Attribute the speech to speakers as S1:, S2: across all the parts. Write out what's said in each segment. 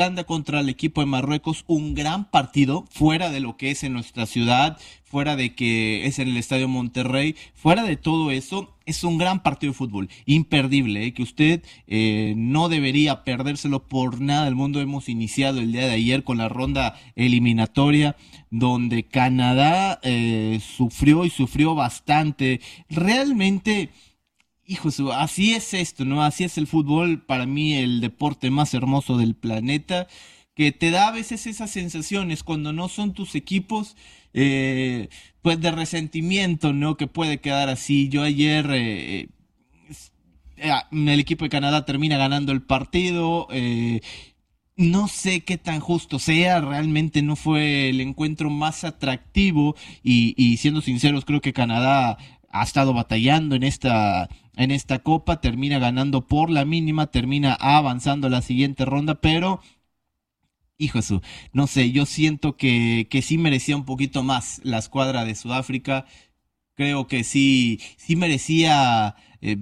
S1: Holanda contra el equipo de Marruecos, un gran partido, fuera de lo que es en nuestra ciudad, fuera de que es en el Estadio Monterrey, fuera de todo eso, es un gran partido de fútbol, imperdible, que usted no debería perdérselo por nada del mundo. Hemos iniciado el día de ayer con la ronda eliminatoria, donde Canadá sufrió y sufrió bastante. Realmente, hijo, así es esto, ¿no? Así es el fútbol, para mí el deporte más hermoso del planeta, que te da a veces esas sensaciones cuando no son tus equipos, eh, pues de resentimiento, ¿no? Que puede quedar así. Yo ayer, el equipo de Canadá termina ganando el partido. No sé qué tan justo sea, realmente no fue el encuentro más atractivo y siendo sinceros, creo que Canadá ha estado batallando en esta copa, termina ganando por la mínima, termina avanzando a la siguiente ronda, pero hijo de su, no sé, yo siento que sí merecía un poquito más la escuadra de Sudáfrica, creo que sí merecía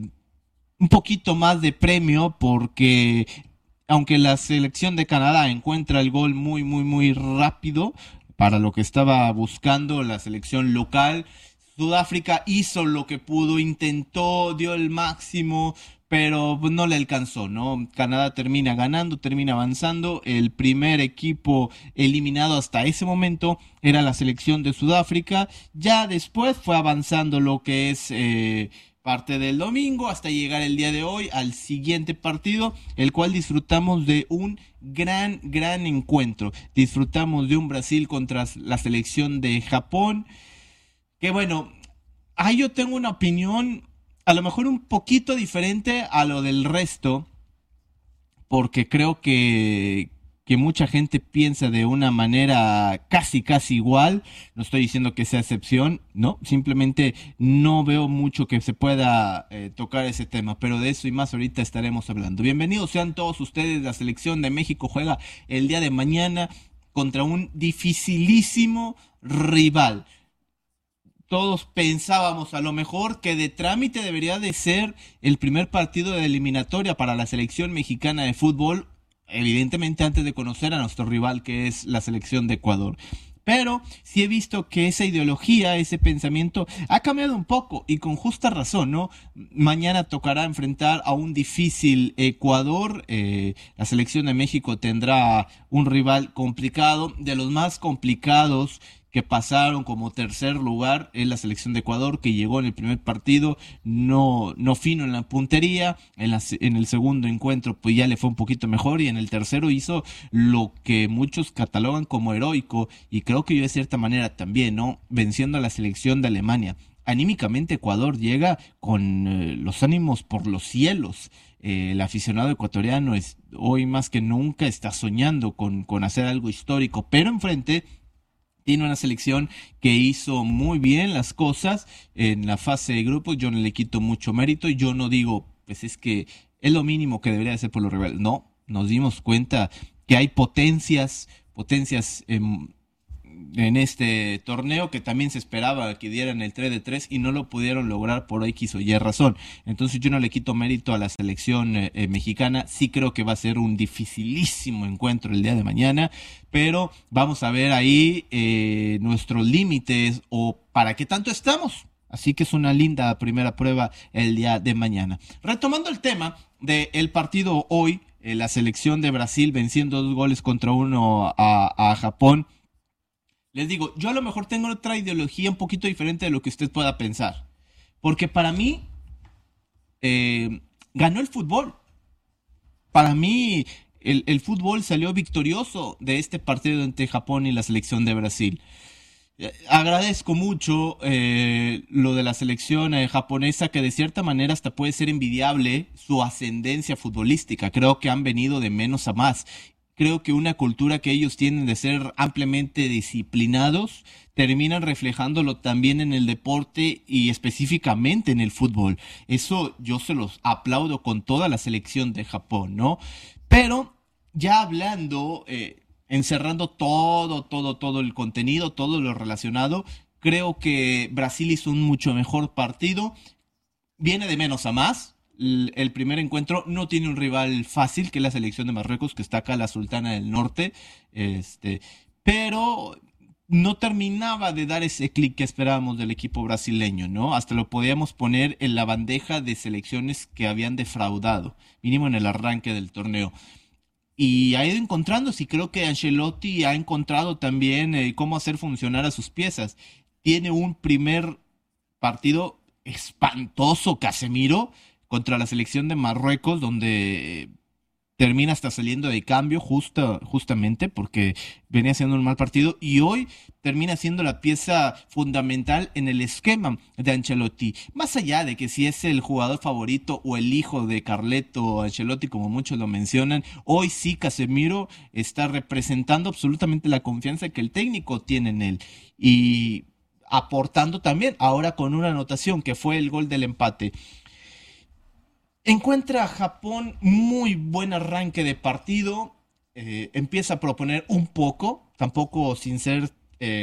S1: un poquito más de premio porque aunque la selección de Canadá encuentra el gol muy rápido para lo que estaba buscando la selección local, Sudáfrica hizo lo que pudo, intentó, dio el máximo, pero pues, no le alcanzó, ¿no? Canadá termina ganando, termina avanzando. El primer equipo eliminado hasta ese momento era la selección de Sudáfrica. Ya después fue avanzando lo que es parte del domingo hasta llegar el día de hoy al siguiente partido, el cual disfrutamos de un gran encuentro. Disfrutamos de un Brasil contra la selección de Japón, que bueno, ahí yo tengo una opinión a lo mejor un poquito diferente a lo del resto, porque creo que mucha gente piensa de una manera casi igual. No estoy diciendo que sea excepción, no, simplemente no veo mucho que se pueda tocar ese tema, pero de eso y más ahorita estaremos hablando. Bienvenidos sean todos ustedes. La selección de México juega el día de mañana contra un dificilísimo rival. Todos pensábamos a lo mejor que de trámite debería de ser el primer partido de eliminatoria para la selección mexicana de fútbol, evidentemente antes de conocer a nuestro rival que es la selección de Ecuador. Pero sí he visto que esa ideología, ese pensamiento ha cambiado un poco y con justa razón, ¿no? Mañana tocará enfrentar a un difícil Ecuador. La selección de México tendrá un rival complicado, de los más complicados que pasaron como tercer lugar en la selección de Ecuador, que llegó en el primer partido no fino en la puntería, en el segundo encuentro pues ya le fue un poquito mejor y en el tercero hizo lo que muchos catalogan como heroico y creo que yo de cierta manera también, ¿no? Venciendo a la selección de Alemania. Anímicamente Ecuador llega con los ánimos por los cielos. El aficionado ecuatoriano hoy más que nunca está soñando con hacer algo histórico, pero enfrente tiene una selección que hizo muy bien las cosas en la fase de grupos. Yo no le quito mucho mérito. Yo no digo, pues es que es lo mínimo que debería hacer por los rivales. No, nos dimos cuenta que hay potencias en este torneo que también se esperaba que dieran el 3 de 3 y no lo pudieron lograr por X o Y razón. Entonces yo no le quito mérito a la selección mexicana. Sí creo que va a ser un dificilísimo encuentro el día de mañana, pero vamos a ver ahí nuestros límites o para qué tanto estamos. Así que es una linda primera prueba el día de mañana. Retomando el tema del partido hoy, la selección de Brasil venciendo 2 goles contra 1 a Japón. Les digo, yo a lo mejor tengo otra ideología un poquito diferente de lo que usted pueda pensar. Porque para mí, ganó el fútbol. Para mí, el fútbol salió victorioso de este partido entre Japón y la selección de Brasil. Agradezco mucho lo de la selección japonesa, que de cierta manera hasta puede ser envidiable su ascendencia futbolística. Creo que han venido de menos a más. Creo que una cultura que ellos tienen de ser ampliamente disciplinados terminan reflejándolo también en el deporte y específicamente en el fútbol. Eso yo se los aplaudo con toda la selección de Japón, ¿no? Pero ya hablando, encerrando todo el contenido, todo lo relacionado, creo que Brasil hizo un mucho mejor partido. Viene de menos a más. el primer encuentro. No tiene un rival fácil, que es la selección de Marruecos, que está acá la Sultana del Norte. Este, pero no terminaba de dar ese clic que esperábamos del equipo brasileño, ¿no? Hasta lo podíamos poner en la bandeja de selecciones que habían defraudado, mínimo en el arranque del torneo. Y ha ido encontrándose, y creo que Ancelotti ha encontrado también cómo hacer funcionar a sus piezas. Tiene un primer partido espantoso, Casemiro, contra la selección de Marruecos, donde termina hasta saliendo de cambio justamente porque venía haciendo un mal partido, y hoy termina siendo la pieza fundamental en el esquema de Ancelotti. Más allá de que si es el jugador favorito o el hijo de Carleto Ancelotti, como muchos lo mencionan, hoy sí Casemiro está representando absolutamente la confianza que el técnico tiene en él, y aportando también ahora con una anotación que fue el gol del empate. Encuentra a Japón muy buen arranque de partido, empieza a proponer un poco, tampoco sin ser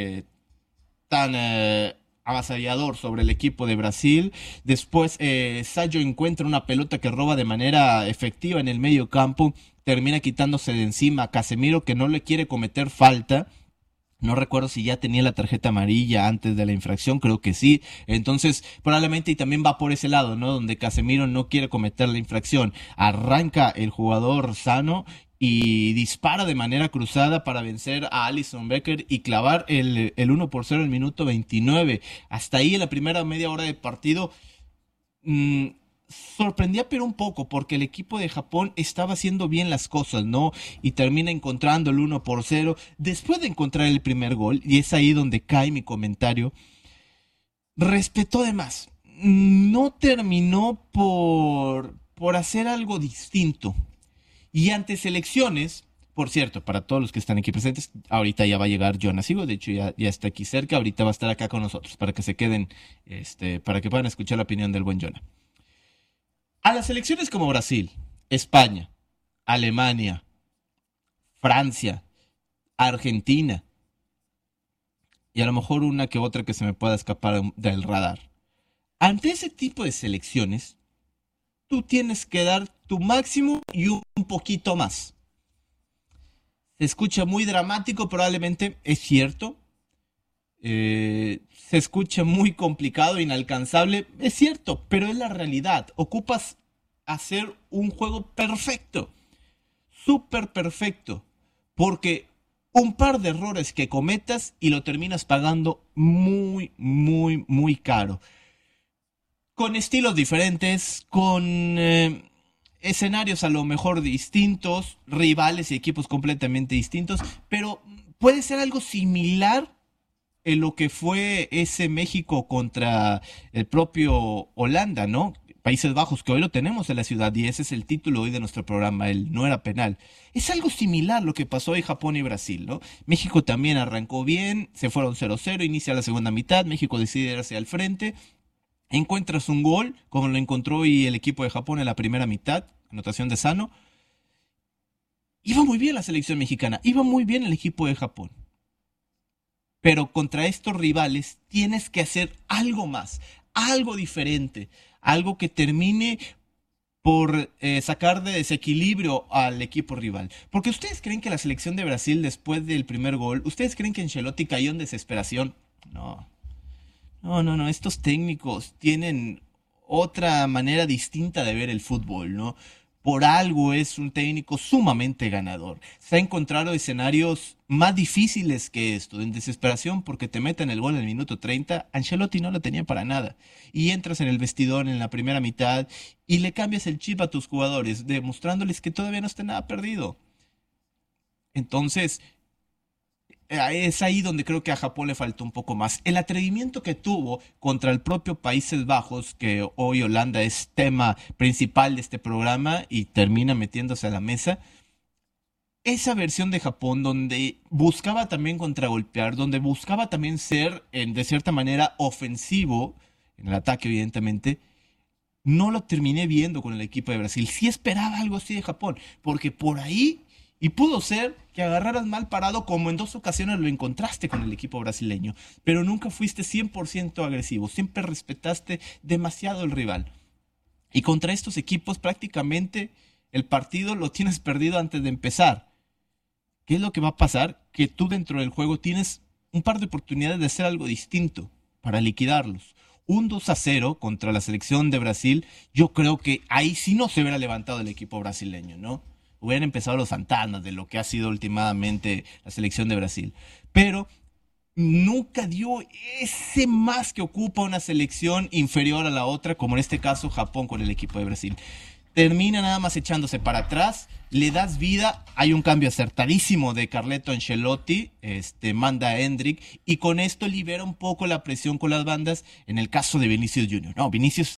S1: tan avasallador sobre el equipo de Brasil. Después Sayo encuentra una pelota que roba de manera efectiva en el medio campo, termina quitándose de encima a Casemiro, que no le quiere cometer falta. No recuerdo si ya tenía la tarjeta amarilla antes de la infracción, creo que sí. Entonces, probablemente y también va por ese lado, ¿no? Donde Casemiro no quiere cometer la infracción. Arranca el jugador sano y dispara de manera cruzada para vencer a Alisson Becker y clavar el 1-0 en el minuto 29. Hasta ahí, en la primera media hora de partido, mm, sorprendía pero un poco, porque el equipo de Japón estaba haciendo bien las cosas, ¿no? Y termina encontrando el 1-0 después de encontrar el primer gol, y es ahí donde cae mi comentario. Respetó de más. No terminó por hacer algo distinto. Y ante selecciones, por cierto, para todos los que están aquí presentes, ahorita ya va a llegar Jonas Igo, de hecho ya está aquí cerca, ahorita va a estar acá con nosotros, para que se queden, para que puedan escuchar la opinión del buen Jonah. A las selecciones como Brasil, España, Alemania, Francia, Argentina, y a lo mejor una que otra que se me pueda escapar del radar. Ante ese tipo de selecciones, tú tienes que dar tu máximo y un poquito más. Se escucha muy dramático, probablemente es cierto. Se escucha muy complicado, inalcanzable, es cierto, pero es la realidad. Ocupas hacer un juego perfecto, súper perfecto, porque un par de errores que cometas y lo terminas pagando muy, muy, muy caro. Con estilos diferentes, con escenarios a lo mejor distintos, rivales y equipos completamente distintos, pero puede ser algo similar en lo que fue ese México contra el propio Holanda, ¿no? Países Bajos, que hoy lo tenemos en la ciudad, y ese es el título hoy de nuestro programa, el no era penal. Es algo similar lo que pasó en Japón y Brasil, ¿no? México también arrancó bien, se fueron 0-0, inicia la segunda mitad, México decide irse al frente, encuentras un gol, como lo encontró y el equipo de Japón en la primera mitad, anotación de Sano. Iba muy bien la selección mexicana, iba muy bien el equipo de Japón. Pero contra estos rivales tienes que hacer algo más, algo diferente, algo que termine por sacar de desequilibrio al equipo rival. Porque ustedes creen que la selección de Brasil, después del primer gol, ustedes creen que Ancelotti cayó en desesperación. No, no, no, no. Estos técnicos tienen otra manera distinta de ver el fútbol, ¿no? Por algo es un técnico sumamente ganador. Se ha encontrado escenarios más difíciles que esto, en desesperación porque te meten el gol en el minuto 30. Ancelotti no lo tenía para nada. Y entras en el vestidor en la primera mitad y le cambias el chip a tus jugadores, demostrándoles que todavía no está nada perdido. Entonces, es ahí donde creo que a Japón le faltó un poco más. El atrevimiento que tuvo contra el propio Países Bajos, que hoy Holanda es tema principal de este programa y termina metiéndose a la mesa. Esa versión de Japón donde buscaba también contragolpear, donde buscaba también ser de cierta manera ofensivo en el ataque, evidentemente, no lo terminé viendo con el equipo de Brasil. Sí esperaba algo así de Japón, porque por ahí, y pudo ser que agarraras mal parado, como en dos ocasiones lo encontraste con el equipo brasileño, pero nunca fuiste 100% agresivo, siempre respetaste demasiado el rival. Y contra estos equipos prácticamente el partido lo tienes perdido antes de empezar. ¿Qué es lo que va a pasar? Que tú dentro del juego tienes un par de oportunidades de hacer algo distinto para liquidarlos. Un 2-0 contra la selección de Brasil, yo creo que ahí sí no se hubiera levantado el equipo brasileño, ¿no? Hubieran empezado los fantasmas de lo que ha sido últimamente la selección de Brasil. Pero nunca dio ese más que ocupa una selección inferior a la otra, como en este caso Japón con el equipo de Brasil. Termina nada más echándose para atrás, le das vida, hay un cambio acertadísimo de Carleto Ancelotti, manda a Endrick, y con esto libera un poco la presión con las bandas en el caso de Vinicius Junior. No,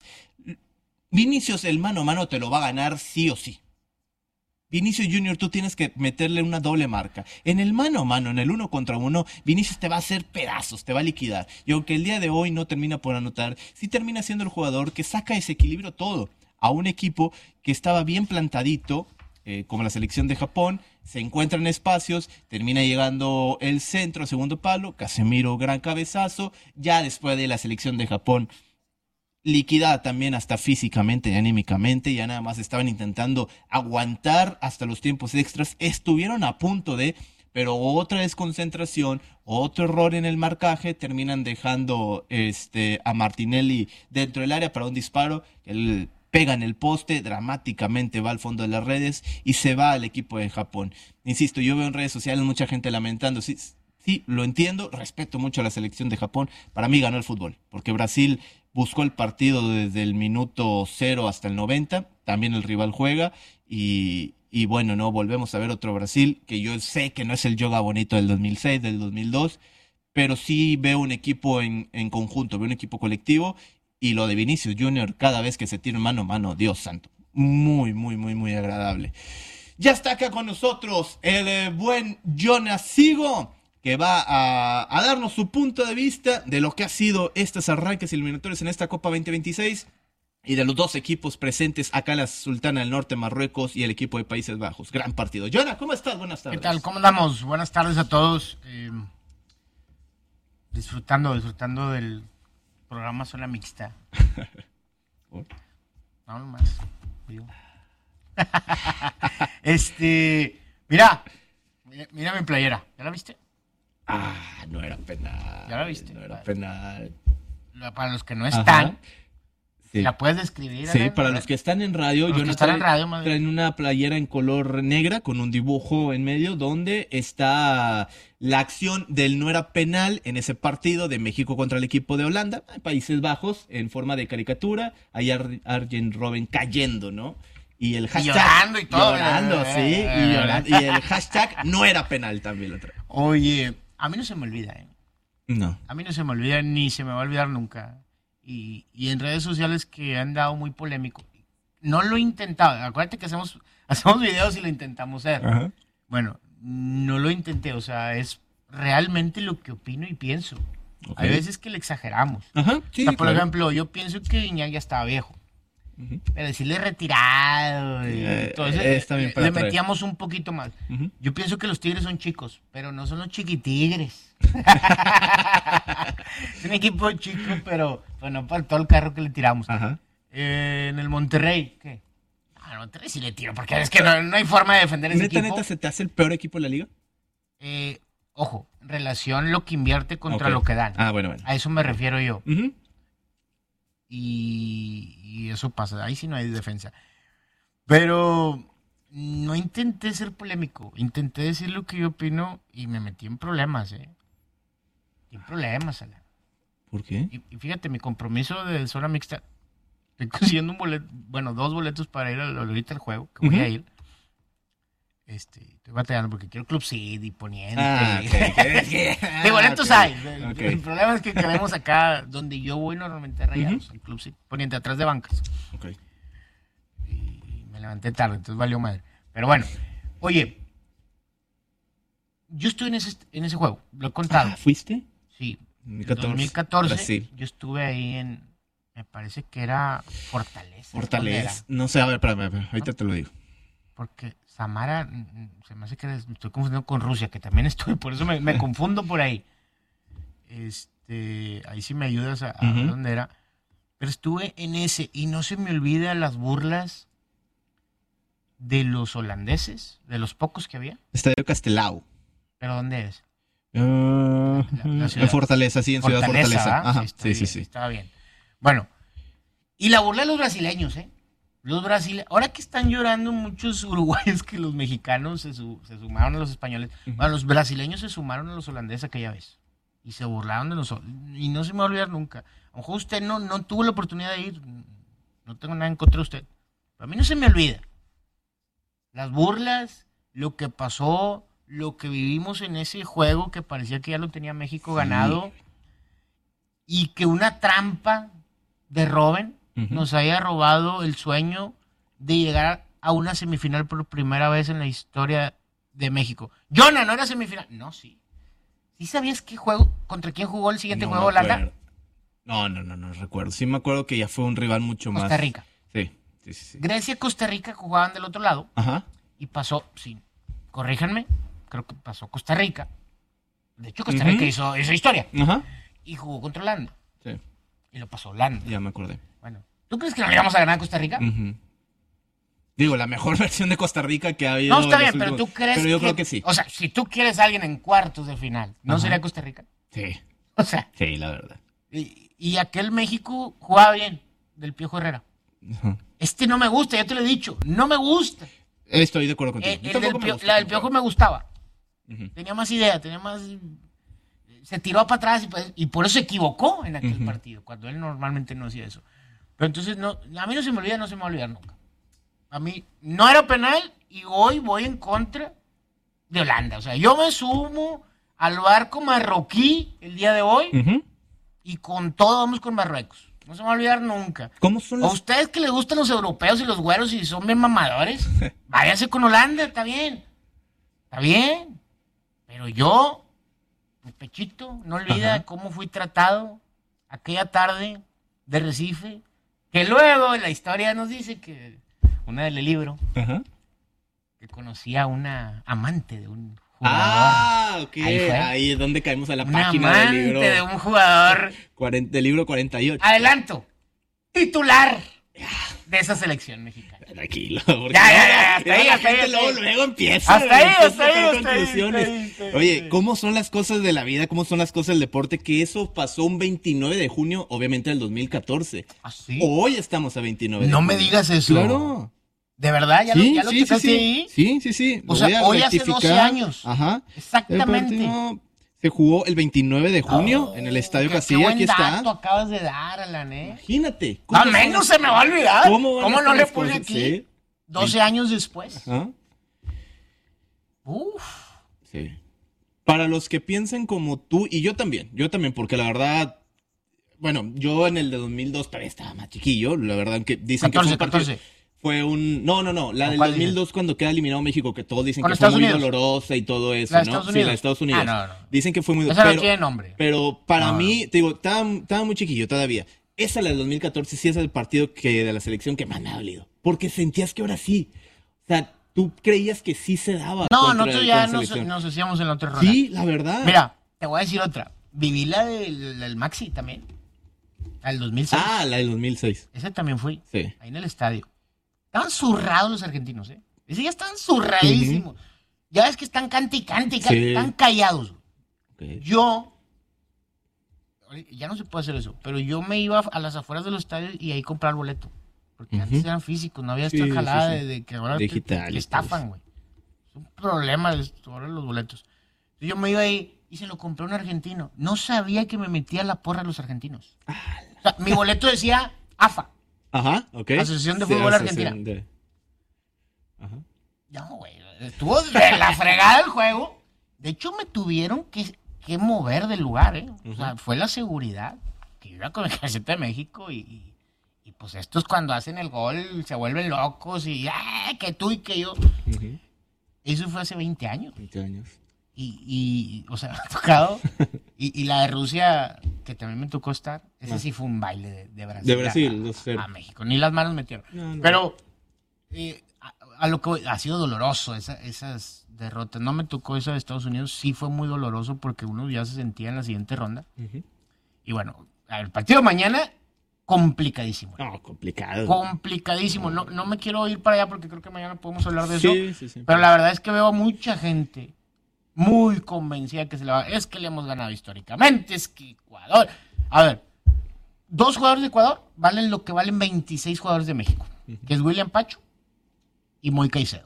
S1: Vinicius el mano a mano te lo va a ganar sí o sí. Vinicius Junior, tú tienes que meterle una doble marca. En el mano a mano, en el 1 contra 1, Vinicius te va a hacer pedazos, te va a liquidar. Y aunque el día de hoy no termina por anotar, sí termina siendo el jugador que saca ese equilibrio todo a un equipo que estaba bien plantadito, como la selección de Japón, se encuentra en espacios, termina llegando el centro, segundo palo, Casemiro, gran cabezazo, ya después de la selección de Japón liquidada también hasta físicamente y anímicamente, ya nada más estaban intentando aguantar hasta los tiempos extras, estuvieron a punto de, pero otra desconcentración, otro error en el marcaje, terminan dejando a Martinelli dentro del área para un disparo, él pega en el poste, dramáticamente va al fondo de las redes y se va al equipo de Japón. Insisto, yo veo en redes sociales mucha gente lamentando, sí, sí, lo entiendo, respeto mucho a la selección de Japón, para mí ganó el fútbol, porque Brasil buscó el partido desde el minuto 0 hasta el 90, también el rival juega y bueno, no volvemos a ver otro Brasil, que yo sé que no es el yoga bonito del 2006, del 2002, pero sí veo un equipo en conjunto, veo un equipo colectivo y lo de Vinicius Junior cada vez que se tira mano a mano, Dios santo, muy, muy, muy, muy agradable. Ya está acá con nosotros el buen Jonas Sigo, que va a darnos su punto de vista de lo que ha sido estos arranques eliminatorios en esta Copa 2026 y de los dos equipos presentes acá, la Sultana del Norte, Marruecos, y el equipo de Países Bajos. Gran partido. Jonah, ¿cómo estás? Buenas tardes.
S2: ¿Qué tal? ¿Cómo andamos? Buenas tardes a todos. Disfrutando del programa Zona Mixta. No, nomás. Mira mi playera. ¿Ya la viste?
S1: No era penal.
S2: ¿Ya la viste?
S1: No era penal.
S2: Para los que no están,
S1: sí.
S2: ¿La puedes describir?
S1: Sí, Alan? Para los que están en radio, traen una playera en color negra con un dibujo en medio donde está la acción del no era penal en ese partido de México contra el equipo de Holanda, Países Bajos, en forma de caricatura, ahí Arjen Robben cayendo, ¿no? Y el hashtag...
S2: Llorando y todo.
S1: Llorando, sí, y el hashtag no era penal también lo trae.
S2: Oye, a mí no se me olvida, ¿eh?
S1: No.
S2: A mí no se me olvida ni se me va a olvidar nunca. Y en redes sociales que han dado muy polémico. No lo he intentado. Acuérdate que hacemos videos y lo intentamos hacer. Ajá. Bueno, no lo intenté. O sea, es realmente lo que opino y pienso. Okay. Hay veces que le exageramos.
S1: Ajá, sí,
S2: o sea, por ejemplo, yo pienso que Iñak ya estaba viejo. Pero decirle retirado. Entonces le metíamos un poquito más. Yo pienso que los Tigres son chicos, pero no son los chiquitigres. Es un equipo chico, pero no para todo el carro que le tiramos.
S1: Ajá.
S2: En el Monterrey, ¿qué? En el Monterrey sí le tiro, porque es que no hay forma de defender ese equipo.
S1: ¿Neta se te hace el peor equipo de la liga?
S2: Ojo, en relación a lo que invierte contra lo que dan.
S1: Bueno.
S2: A eso me refiero yo. Y eso pasa, ahí sí no hay defensa. Pero no intenté ser polémico, intenté decir lo que yo opino y me metí en problemas, En problemas, Alan.
S1: ¿Por qué?
S2: Y fíjate, mi compromiso de Zona Mixta, estoy consiguiendo dos boletos para ir ahorita al juego, que voy a ir. Estoy batallando porque quiero Club Seed y Poniente. De boletos hay. El problema es que queremos acá, donde yo voy normalmente a Rayados, el Club Seed, Poniente, atrás de bancas.
S1: Okay.
S2: Y me levanté tarde, entonces valió madre. Pero bueno, oye, yo estuve en ese juego, lo he contado.
S1: ¿Fuiste?
S2: Sí.
S1: 2014.
S2: En 2014
S1: Brasil.
S2: Yo estuve ahí me parece que era Fortaleza.
S1: No sé, a ver, espérame, ahorita te lo digo.
S2: Porque Samara, se me hace que me estoy confundiendo con Rusia, que también estoy, por eso me confundo por ahí. Ahí sí me ayudas a ver dónde era. Pero estuve en ese y no se me olvida las burlas de los holandeses, de los pocos que había.
S1: Estadio Castelao.
S2: ¿Pero dónde es?
S1: En Fortaleza, sí, en Ciudad Fortaleza. Ajá, sí.
S2: Estaba bien. Bueno, y la burla de los brasileños, ¿eh? Ahora que están llorando muchos uruguayos que los mexicanos se sumaron a los españoles, bueno, los brasileños se sumaron a los holandeses aquella vez. Y se burlaron de nosotros. Y no se me va a olvidar nunca. A lo mejor usted no tuvo la oportunidad de ir. No tengo nada en contra de usted. Pero a mí no se me olvida. Las burlas, lo que pasó, lo que vivimos en ese juego que parecía que ya lo tenía México ganado. Y que una trampa de Robben nos haya robado el sueño de llegar a una semifinal por primera vez en la historia de México. Jonah, ¿no era semifinal? No, sí. ¿Sí sabías contra quién jugó el siguiente juego Holanda?
S1: No recuerdo. Sí me acuerdo que ya fue un rival mucho más.
S2: Costa Rica.
S1: Sí.
S2: Grecia y Costa Rica jugaban del otro lado.
S1: Ajá.
S2: Y pasó, sí, corríjanme, creo que pasó Costa Rica. De hecho, Costa Rica hizo historia.
S1: Ajá.
S2: Y jugó contra Holanda.
S1: Sí.
S2: Y lo pasó Holanda.
S1: Ya me acordé.
S2: Bueno, ¿tú crees que no le íbamos a ganar a Costa Rica?
S1: Digo, la mejor versión de Costa Rica que ha habido.
S2: No, está bien, pero tú crees
S1: Pero yo creo que sí.
S2: O sea, si tú quieres a alguien en cuartos de final, ¿no sería Costa Rica?
S1: Sí.
S2: O sea.
S1: Sí, la verdad.
S2: Y aquel México jugaba bien, del Piojo Herrera.
S1: Ajá.
S2: No me gusta, ya te lo he dicho. No me gusta.
S1: Estoy de acuerdo contigo.
S2: La del Piojo me gustaba. Tenía más idea, se tiró para atrás y por eso se equivocó en aquel partido, cuando él normalmente no hacía eso. Pero entonces, a mí no se me olvida, no se me va a olvidar nunca. A mí no era penal y hoy voy en contra de Holanda. O sea, yo me sumo al barco marroquí el día de hoy y con todo vamos con Marruecos. No se me va a olvidar nunca.
S1: ¿Cómo son
S2: ¿A ustedes que les gustan los europeos y los güeros y son bien mamadores? Váyase con Holanda, está bien. Está bien. Pero yo, mi pechito, no olvida cómo fui tratado aquella tarde de Recife. Que luego la historia nos dice que una del libro que conocía a una amante de un jugador.
S1: Ok. Ahí es donde caemos a la
S2: una
S1: página
S2: amante
S1: del libro.
S2: De un jugador.
S1: Del libro 48.
S2: Adelanto. Titular de esa selección mexicana.
S1: Tranquilo.
S2: Ya, hasta ahí.
S1: Luego empieza.
S2: Hasta ahí.
S1: Oye, ¿cómo son las cosas de la vida? ¿Cómo son las cosas del deporte? Que eso pasó un 29 de junio, obviamente, del 2014.
S2: ¿Ah, sí?
S1: Hoy estamos a 29 de
S2: junio. No
S1: junio.
S2: me digas eso.
S1: Claro.
S2: ¿De verdad? ¿Ya lo tocaste ahí?
S1: Sí.
S2: O sea, hoy hace 12 años.
S1: Ajá.
S2: Exactamente.
S1: Se jugó el 29 de junio en el Estadio Castilla. Aquí está.
S2: Dato acabas de dar, Alan, ¿eh?
S1: Imagínate.
S2: A menos se me va a olvidar. ¿Cómo no le puse aquí?
S1: Sí.
S2: 12 años después.
S1: Ajá.
S2: Uf.
S1: Sí. Para los que piensen como tú, y yo también, porque la verdad, bueno, yo en el de 2002 todavía estaba más chiquillo, la verdad, que dicen
S2: 14,
S1: que fue un partido,
S2: 14.
S1: Fue un... No, la del 2002 cuando queda eliminado México, que todos dicen que fue muy dolorosa y todo eso, ¿no? Sí, la de Estados Unidos.
S2: No.
S1: Dicen que fue muy
S2: dolorosa. Esa no tiene nombre.
S1: Pero para mí, te digo, estaba muy chiquillo todavía. Esa, la del 2014, sí es el partido de la selección que más me ha dolido. Porque sentías que ahora sí. O sea, tú creías que sí se daba.
S2: No, nosotros ya nos hacíamos en la otra ronda.
S1: Sí, la verdad.
S2: Mira, te voy a decir otra. Viví la del Maxi también. La del 2006.
S1: Ah, la del 2006.
S2: Esa también fui.
S1: Sí.
S2: Ahí en el estadio. Estaban zurrados los argentinos, ¿eh? Ese ya están zurradísimos. Ya ves que están canti, están callados.
S1: Okay.
S2: Yo, ya no se puede hacer eso, pero yo me iba a las afueras de los estadios y ahí comprar boleto. Porque antes eran físicos, no había esta jalada de que ahora
S1: digital,
S2: te estafan, güey. Es un problema ahora los boletos. Entonces yo me iba ahí y se lo compré a un argentino. No sabía que me metía la porra a los argentinos. O sea, mi boleto decía AFA.
S1: Ajá, ok.
S2: Asociación de Fútbol Argentina.
S1: Ajá.
S2: No, güey. Estuvo de la fregada el juego. De hecho, me tuvieron que mover del lugar, ¿eh? O sea, fue la seguridad. Que iba con el camiseta de México y pues estos cuando hacen el gol se vuelven locos y que tú y que yo. Eso fue hace 20 años.
S1: 20 años.
S2: Y o sea, me ha tocado. Y la de Rusia, que también me tocó estar, ese sí fue un baile de Brasil.
S1: De Brasil,
S2: a México. Ni las manos metieron.
S1: No.
S2: Pero a lo que ha sido doloroso esas derrotas. No me tocó esa de Estados Unidos. Sí fue muy doloroso porque uno ya se sentía en la siguiente ronda. Y bueno, el partido de mañana complicadísimo.
S1: No, complicado.
S2: Complicadísimo. No me quiero ir para allá porque creo que mañana podemos hablar de eso.
S1: Sí.
S2: Pero la verdad es que veo a mucha gente muy convencida que se le va. Es que le hemos ganado históricamente, es que Ecuador. A ver, 2 jugadores de Ecuador valen lo que valen 26 jugadores de México, que es William Pacho y Moy Caicedo.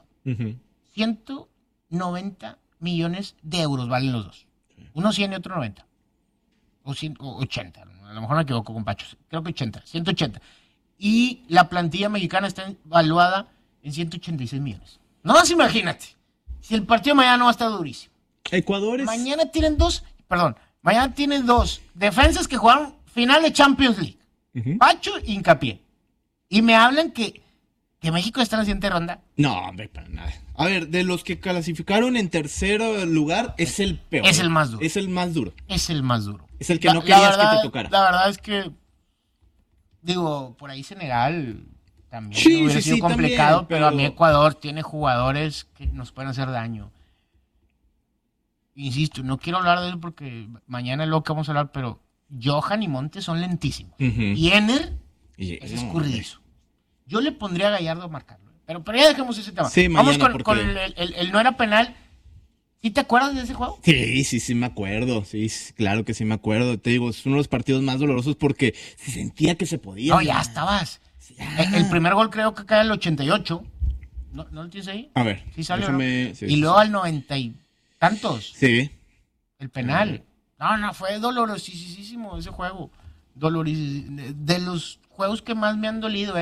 S2: 190 millones de euros valen los dos. Uno 100 y otro 90. O 80. A lo mejor me equivoco con Pacho. Creo que 180. Y la plantilla mexicana está evaluada en 186 millones. No más imagínate. Si el partido mañana no va a estar durísimo.
S1: Ecuador es...
S2: Mañana tienen dos defensas que jugaron final de Champions League. Pacho e Hincapié. Y me hablan que México está en la siguiente ronda.
S1: No, hombre, para nada. A ver, de los que clasificaron en tercer lugar, es el peor.
S2: Es el más duro.
S1: Es el más duro.
S2: Es el más duro.
S1: Es el que no querías que te tocara.
S2: La verdad es que, digo, por ahí Senegal también hubiera sido complicado, también, pero a mí Ecuador tiene jugadores que nos pueden hacer daño. Insisto, no quiero hablar de él porque mañana es lo que vamos a hablar, pero Johan y Montes son lentísimos. Y Ener es escurridizo. Yo le pondría a Gallardo a marcarlo. Pero ya dejemos ese tema.
S1: Sí,
S2: vamos con el no era penal. ¿Sí te acuerdas de ese juego?
S1: Sí me acuerdo. Sí, claro que sí me acuerdo. Te digo, es uno de los partidos más dolorosos porque se sentía que se podía.
S2: No, ya estabas. Ya. El primer gol creo que cae al 88. ¿No lo tienes ahí?
S1: A ver.
S2: Sí salió,
S1: déjame,
S2: ¿no? Y luego al 90 y tantos.
S1: Sí.
S2: El penal. No, fue dolorosísimo ese juego. Dolorosísimo. De los juegos que más me han dolido,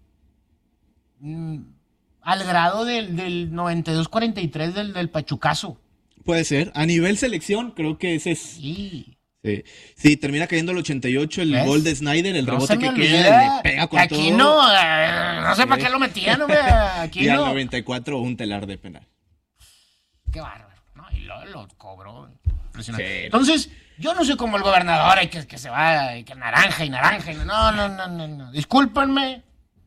S2: al grado del 92-43 del Pachucazo.
S1: Puede ser. A nivel selección, creo que ese es... Sí, termina cayendo el 88, el gol de Snyder, el rebote que queda, le pega con
S2: aquí
S1: todo.
S2: No sé para qué lo metían, aquí
S1: y
S2: no.
S1: al 94 un telar de penal.
S2: Qué bárbaro. No, y lo cobró. Impresionante. Sí. Entonces, yo no soy como el gobernador que se va, que naranja y naranja. No. Discúlpenme.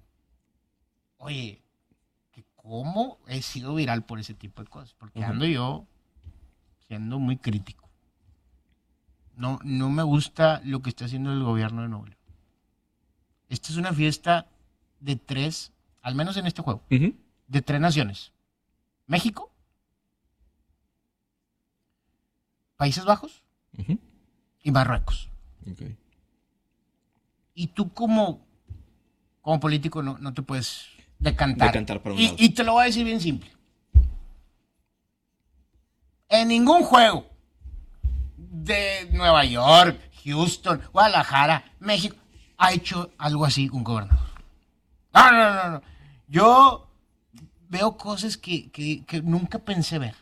S2: Oye, ¿cómo he sido viral por ese tipo de cosas? Porque ando yo siendo muy crítico. No me gusta lo que está haciendo el gobierno de Nuevo León. Esta es una fiesta de 3, al menos en este juego, de 3 naciones. México, Países Bajos y Marruecos.
S1: Okay.
S2: Y tú como político no te puedes decantar
S1: para un lado.
S2: Y te lo voy a decir bien simple. En ningún juego de Nueva York, Houston, Guadalajara, México, ha hecho algo así un gobernador. No. Yo veo cosas que nunca pensé ver.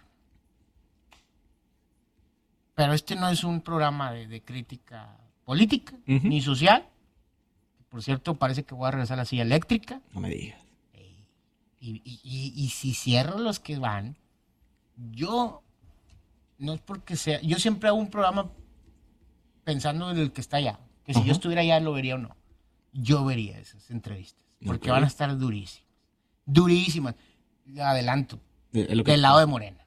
S2: Pero este no es un programa de crítica política, ni social. Por cierto, parece que voy a regresar a la silla eléctrica.
S1: No me digas.
S2: Y si cierro los que van, yo... No es porque sea... Yo siempre hago un programa pensando en el que está allá. Que si yo estuviera allá lo vería o no. Yo vería esas entrevistas. Porque van a estar durísimas. Durísimas. Adelanto. Del lado de Morena.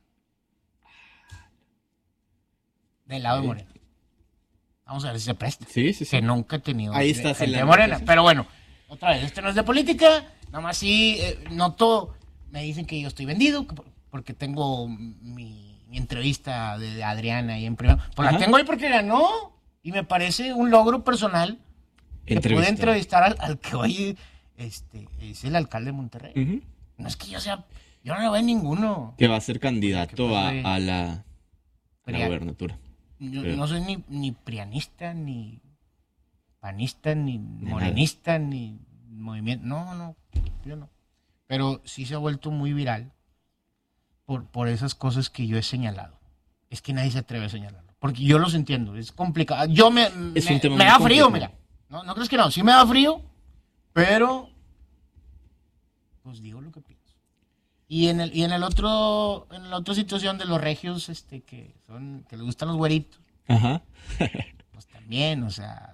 S2: Del lado de Morena. Vamos a ver si se presta.
S1: Sí.
S2: Que nunca he tenido
S1: ahí está
S2: gente de Morena. Sí. Pero bueno, otra vez, no es de política. Nada más sí noto... Me dicen que yo estoy vendido porque tengo mi entrevista de Adriana ahí en primero. Pues la tengo ahí porque ganó. Y me parece un logro personal que pude entrevistar al que hoy es el alcalde de Monterrey. No es que yo no lo veo en ninguno.
S1: Que va a ser candidato a la gubernatura.
S2: Yo no soy ni prianista, ni panista, ni morenista, ni movimiento. No, yo no. Pero sí se ha vuelto muy viral por esas cosas que yo he señalado. Es que nadie se atreve a señalarlo. Porque yo los entiendo, es complicado. Me da frío, mira. ¿No crees que no? Sí me da frío, pero pues digo lo que pienso. Y en la otra situación de los regios, que les gustan los güeritos. Pues también, o sea,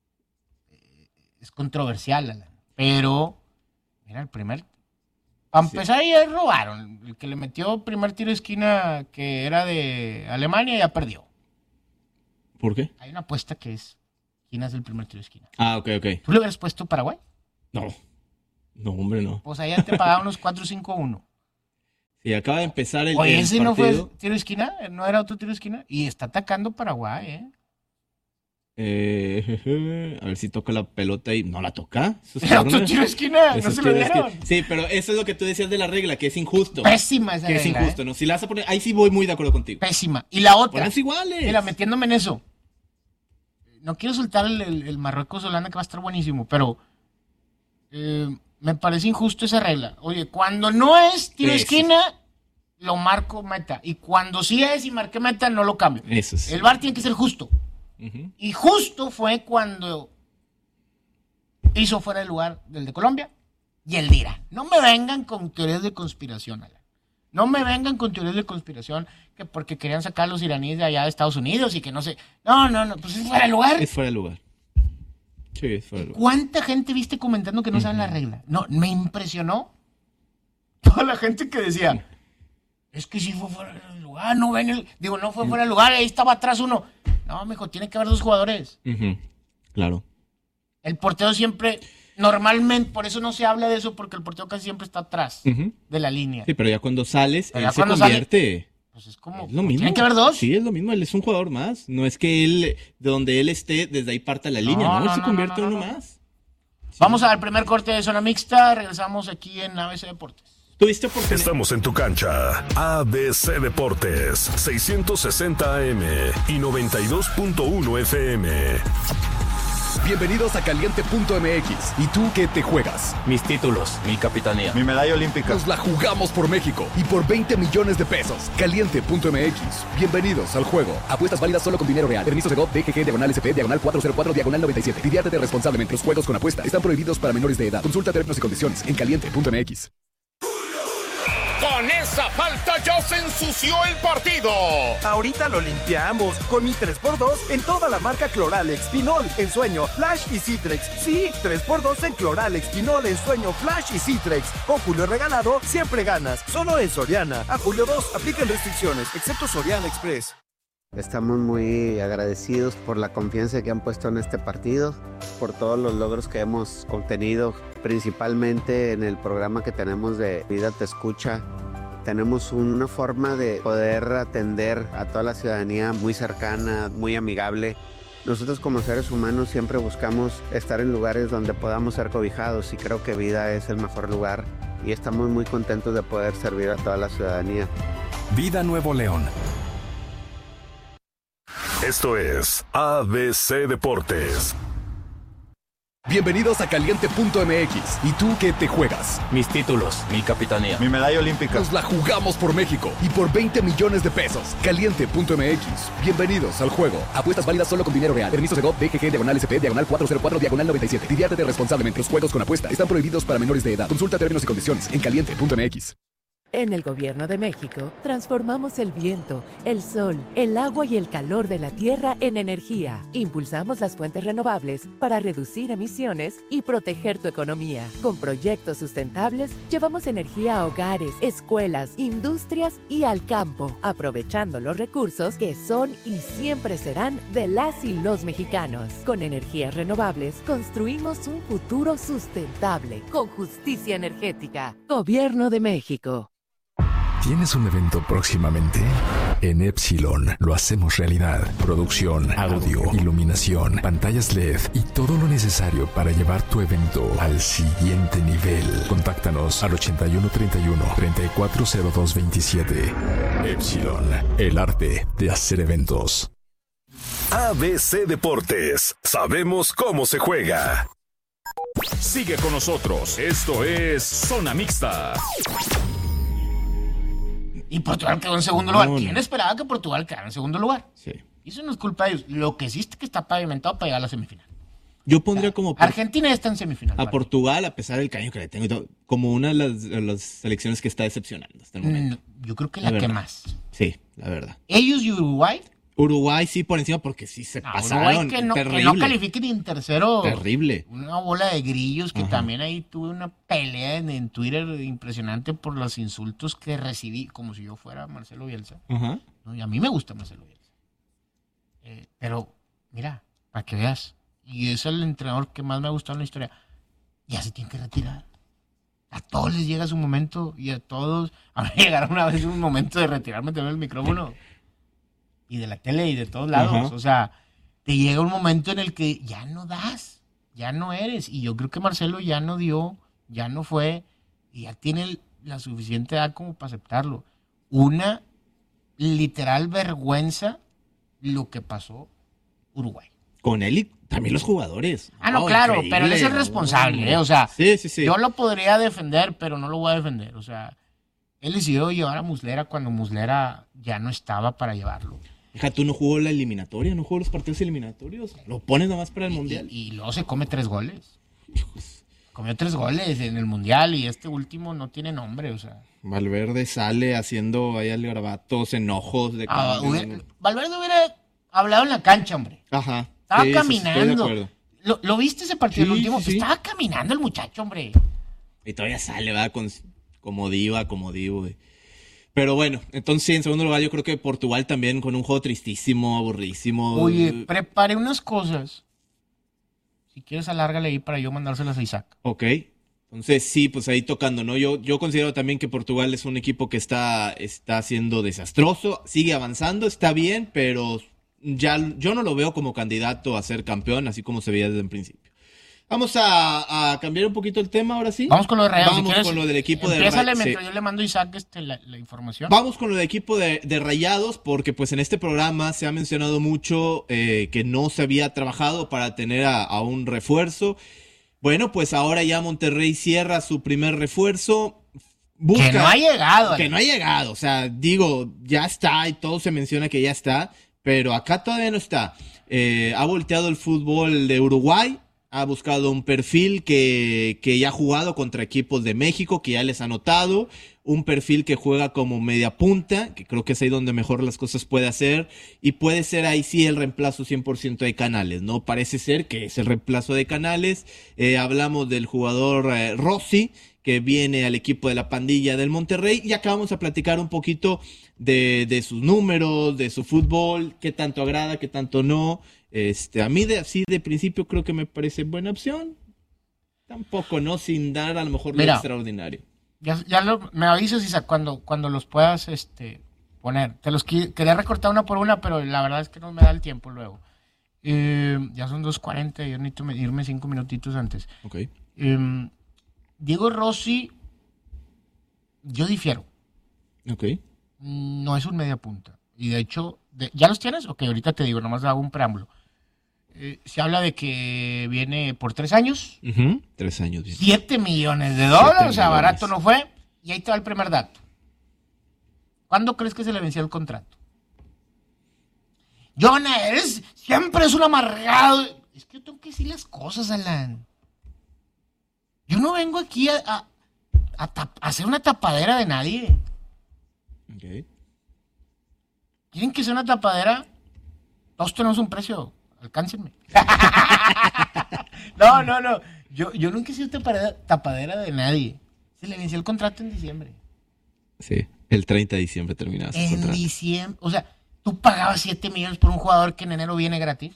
S2: es controversial, pero mira, el primer... Para empezar, ya robaron. El que le metió primer tiro de esquina, que era de Alemania, ya perdió.
S1: ¿Por qué?
S2: Hay una apuesta que es esquina es el primer tiro de esquina.
S1: Ah, ok.
S2: ¿Tú le hubieras puesto Paraguay?
S1: No, hombre, no.
S2: Pues allá te pagaban unos 4-5-1.
S1: Sí, acaba de empezar el
S2: Oye, ese
S1: partido.
S2: no fue tiro de esquina, no era otro tiro de esquina. Y está atacando Paraguay,
S1: A ver si toca la pelota y no la toca. Eso es
S2: Era otro
S1: córner.
S2: tiro de esquina,
S1: Eso
S2: no
S1: es
S2: se lo
S1: tiro de
S2: dieron.
S1: esquina. Sí, pero eso es lo que tú decías de la regla, que es injusto.
S2: Pésima esa
S1: Que es
S2: regla,
S1: injusto, ¿no? Si la vas a poner, ahí sí voy muy de acuerdo contigo.
S2: Pésima. Y la otra,
S1: Ponlas iguales.
S2: mira, metiéndome en eso. No quiero soltar el Marruecos-Holanda que va a estar buenísimo, pero me parece injusto esa regla. Oye, cuando no es tiro de
S1: Sí,
S2: esquina, lo marco meta. Y cuando sí es y marqué meta, no lo cambio.
S1: Eso sí.
S2: El VAR tiene que ser justo.
S1: Ujú.
S2: Y justo fue cuando hizo fuera de lugar del de Colombia y el Dira. No me vengan con teorías de conspiración, Alan. No me vengan con teorías de conspiración que porque querían sacar a los iraníes de allá de Estados Unidos y que no sé. No, pues es fuera de lugar.
S1: Es fuera de lugar. Sí, es fuera de lugar.
S2: ¿Cuánta gente viste comentando que no saben la regla? No, me impresionó toda la gente que decía, es que sí fue fuera de lugar, no ven el... Digo, no fue fuera de lugar, ahí estaba atrás uno. No, mijo, tiene que haber dos jugadores.
S1: Ujú. Claro.
S2: El portero siempre, normalmente, por eso no se habla de eso, porque el portero casi siempre está atrás
S1: Ujú.
S2: de la línea.
S1: Sí, pero ya cuando sales,
S2: Pero
S1: él
S2: ya
S1: se
S2: cuando
S1: convierte.
S2: Pues es como,
S1: Es lo mismo.
S2: ¿tienen que haber dos?
S1: Sí, es lo mismo. Él es un jugador más. No es que él, de donde él esté, desde ahí parta la línea. No, él se convierte en uno más.
S2: Vamos al primer corte de zona mixta. Regresamos aquí en ABC Deportes.
S1: ¿Tuviste oportunidad?
S3: Estamos en tu cancha. ABC Deportes, 660 AM y 92.1 FM.
S4: Bienvenidos a Caliente.mx. ¿Y tú qué te juegas?
S5: Mis títulos, mi capitanía.
S6: Mi medalla olímpica.
S4: Nos la jugamos por México y por 20 millones de pesos. Caliente.mx. Bienvenidos al juego. Apuestas válidas solo con dinero real. Permisos de GOV, DGG, /SP, /404, /97. Diviértete responsablemente. Los juegos con apuesta están prohibidos para menores de edad. Consulta términos y condiciones en Caliente.mx.
S7: Con esa falta ya se ensució el partido.
S8: Ahorita lo limpiamos con mi 3x2 en toda la marca Cloralex, Pinol, Ensueño, Flash y Citrex. Sí, 3x2 en Cloralex, Pinol, Ensueño, Flash y Citrex. Con Julio regalado, siempre ganas. Solo en Soriana. A Julio 2 aplican restricciones, excepto Soriana Express.
S9: Estamos muy agradecidos por la confianza que han puesto en este partido, por todos los logros que hemos obtenido, principalmente en el programa que tenemos de Vida Te Escucha. Tenemos una forma de poder atender a toda la ciudadanía muy cercana, muy amigable. Nosotros como seres humanos siempre buscamos estar en lugares donde podamos ser cobijados y creo que Vida es el mejor lugar y estamos muy contentos de poder servir a toda la ciudadanía.
S3: Vida Nuevo León. Esto es ABC Deportes.
S4: Bienvenidos a Caliente.mx. ¿Y tú qué te juegas?
S5: Mis títulos, mi capitanía.
S6: Mi medalla olímpica.
S4: Nos la jugamos por México y por 20 millones de pesos. Caliente.mx. Bienvenidos al juego. Apuestas válidas solo con dinero real. Permisos de GOV, DGG, /SP, /404, /97. Diviértete responsablemente. Los juegos con apuesta están prohibidos para menores de edad. Consulta términos y condiciones en Caliente.mx.
S10: En el Gobierno de México, transformamos el viento, el sol, el agua y el calor de la tierra en energía. Impulsamos las fuentes renovables para reducir emisiones y proteger tu economía. Con proyectos sustentables, llevamos energía a hogares, escuelas, industrias y al campo, aprovechando los recursos que son y siempre serán de las y los mexicanos. Con energías renovables, construimos un futuro sustentable, con justicia energética. Gobierno de México.
S3: ¿Tienes un evento próximamente? En Epsilon lo hacemos realidad. Producción, audio, iluminación, pantallas LED y todo lo necesario para llevar tu evento al siguiente nivel. Contáctanos al 8131-340227. Epsilon, el arte de hacer eventos. ABC Deportes. Sabemos cómo se juega.
S7: Sigue con nosotros. Esto es Zona Mixta.
S2: Y Portugal quedó en segundo lugar. ¿Quién esperaba que Portugal quedara en segundo lugar?
S1: Sí.
S2: Y eso no es culpa de ellos. Lo que sí es que está pavimentado para llegar a la semifinal.
S1: Yo pondría como
S2: Argentina está en semifinal.
S1: a Portugal, a pesar del cariño que le tengo y todo, como una de las selecciones que está decepcionando hasta el momento.
S2: Yo creo que la que
S1: verdad.
S2: más.
S1: Sí, la verdad.
S2: Ellos y Uruguay.
S1: Uruguay sí por encima porque sí se pasaron.
S2: Uruguay que no califique ni en tercero.
S1: Terrible.
S2: Una bola de grillos que también ahí tuve una pelea en Twitter impresionante por los insultos que recibí, como si yo fuera Marcelo Bielsa.
S1: Ajá.
S2: No, y a mí me gusta Marcelo Bielsa. Pero, mira, para que veas, y es el entrenador que más me ha gustado en la historia, ya se tiene que retirar. A todos les llega su momento y a todos... A mí me llegará una vez un momento de retirarme también del micrófono y de la tele y de todos lados.
S1: Ajá.
S2: O sea, te llega un momento en el que ya no das, ya no eres. Y yo creo que Marcelo ya no dio, ya no fue y ya tiene la suficiente edad como para aceptarlo. Una literal vergüenza lo que pasó Uruguay.
S1: Con él y también los jugadores.
S2: No, claro,
S1: increíble,
S2: pero él es el responsable, O sea,
S1: sí.
S2: yo lo podría defender, pero no lo voy a defender. O sea, él decidió llevar a Muslera cuando Muslera ya no estaba para llevarlo.
S1: Hija, tú no jugó la eliminatoria, no jugó los partidos eliminatorios. Lo pones nomás para el Mundial.
S2: Y luego se come 3 goles. Comió 3 goles en el Mundial y este último no tiene nombre, o sea.
S1: Valverde sale haciendo ahí algarabatos, enojos.
S2: Valverde hubiera hablado en la cancha, hombre.
S1: Ajá.
S2: Estaba
S1: sí,
S2: caminando.
S1: estoy de acuerdo.
S2: ¿Lo viste ese partido el último?
S1: Sí.
S2: Estaba caminando el muchacho, hombre.
S1: Y todavía sale, va, como divo, güey. Pero bueno, entonces en segundo lugar yo creo que Portugal también con un juego tristísimo, aburridísimo.
S2: Oye, preparé unas cosas. Si quieres, alárgale ahí para yo mandárselas a Isaac.
S1: Ok. Entonces sí, pues ahí tocando, ¿no? Yo considero también que Portugal es un equipo que está siendo desastroso, sigue avanzando, está bien, pero ya yo no lo veo como candidato a ser campeón, así como se veía desde el principio. Vamos a cambiar un poquito el tema ahora sí.
S2: Vamos con lo de Rayados.
S1: Vamos
S2: si
S1: con lo del equipo de
S2: Rayados.
S1: Rayados.
S2: Mientras yo le mando a Isaac la información.
S1: Vamos con lo del equipo de Rayados, porque pues en este programa se ha mencionado mucho que no se había trabajado para tener a un refuerzo. Bueno, pues ahora ya Monterrey cierra su primer refuerzo.
S2: Que no ha llegado.
S1: Que no ha llegado, o sea, digo, ya está y todo se menciona que ya está, pero acá todavía no está. Ha volteado el fútbol de Uruguay, ha buscado un perfil que ya ha jugado contra equipos de México, que ya les ha notado, un perfil que juega como media punta, que creo que es ahí donde mejor las cosas puede hacer, y puede ser ahí sí el reemplazo 100% de Canales, ¿no? Parece ser que es el reemplazo de Canales. Hablamos del jugador Rossi, que viene al equipo de la pandilla del Monterrey, y acá vamos a platicar un poquito de sus números, de su fútbol, qué tanto agrada, qué tanto no. A mí así de principio creo que me parece buena opción. Tampoco, ¿no? Sin dar a lo mejor lo extraordinario.
S2: Me avisas, Isaac, cuando los puedas poner. Te los quería recortar una por una, pero la verdad es que no me da el tiempo luego. Ya son 2:40, yo necesito irme 5 minutitos antes.
S1: Ok.
S2: Diego Rossi, yo difiero.
S1: Ok.
S2: No es un media punta. Y de hecho, ¿ya los tienes? Ok, ahorita te digo, nomás hago un preámbulo. Se habla de que viene por 3 años.
S1: 3 años. Bien.
S2: $7 millones, o sea, barato no fue. Y ahí te va el primer dato. ¿Cuándo crees que se le venció el contrato? Jonah, siempre es un amargado. Es que yo tengo que decir las cosas, Alan. Yo no vengo aquí a hacer una tapadera de nadie.
S1: Ok.
S2: ¿Quieren que sea una tapadera? Todos tenemos un precio. Alcáncenme. No. Yo nunca he sido tapadera de nadie. Se le venció el contrato en diciembre.
S1: Sí, el 30 de diciembre terminaba su contrato.
S2: En diciembre. O sea, ¿tú pagabas 7 millones por un jugador que en enero viene gratis?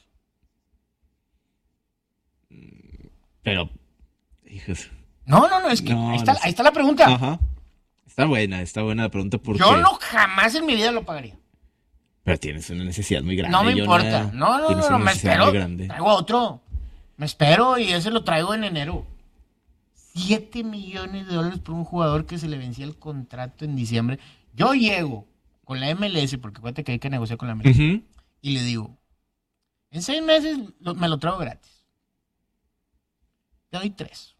S1: Pero, hijos.
S2: No, es que ahí está la pregunta.
S1: Ajá. Está buena la pregunta porque...
S2: Yo no jamás en mi vida lo pagaría.
S1: Pero tienes una necesidad muy grande.
S2: No me importa. No, me espero. Traigo otro. Me espero y ese lo traigo en enero. $7 millones por un jugador que se le vencía el contrato en diciembre. Yo llego con la MLS, porque acuérdate que hay que negociar con la MLS, y le digo, en 6 meses me lo traigo gratis. Te doy 3.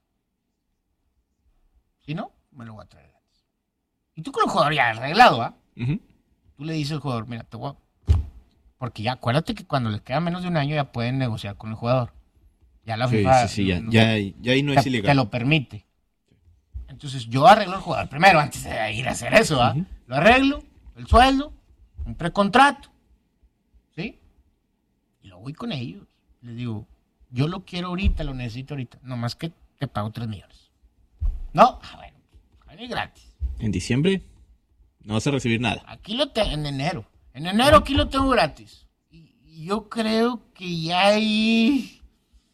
S2: Si no, me lo voy a traer gratis. Y tú con el jugador ya arreglado, ¿ah? Tú le dices al jugador, mira, te voy a... Porque ya acuérdate que cuando les queda menos de un año ya pueden negociar con el jugador. Ya la FIFA...
S1: Sí, ya ahí no es ilegal.
S2: Te lo permite. Entonces yo arreglo el jugador primero, antes de ir a hacer eso, ¿ah? Lo arreglo, el sueldo, un precontrato, ¿sí? Y lo voy con ellos. Les digo, yo lo quiero ahorita, lo necesito ahorita. Nomás que te pago 3 millones. No, bueno, es gratis.
S1: ¿En diciembre? No vas a recibir nada.
S2: Aquí lo tengo, en enero. En enero aquí lo tengo gratis. Y yo creo que ya ahí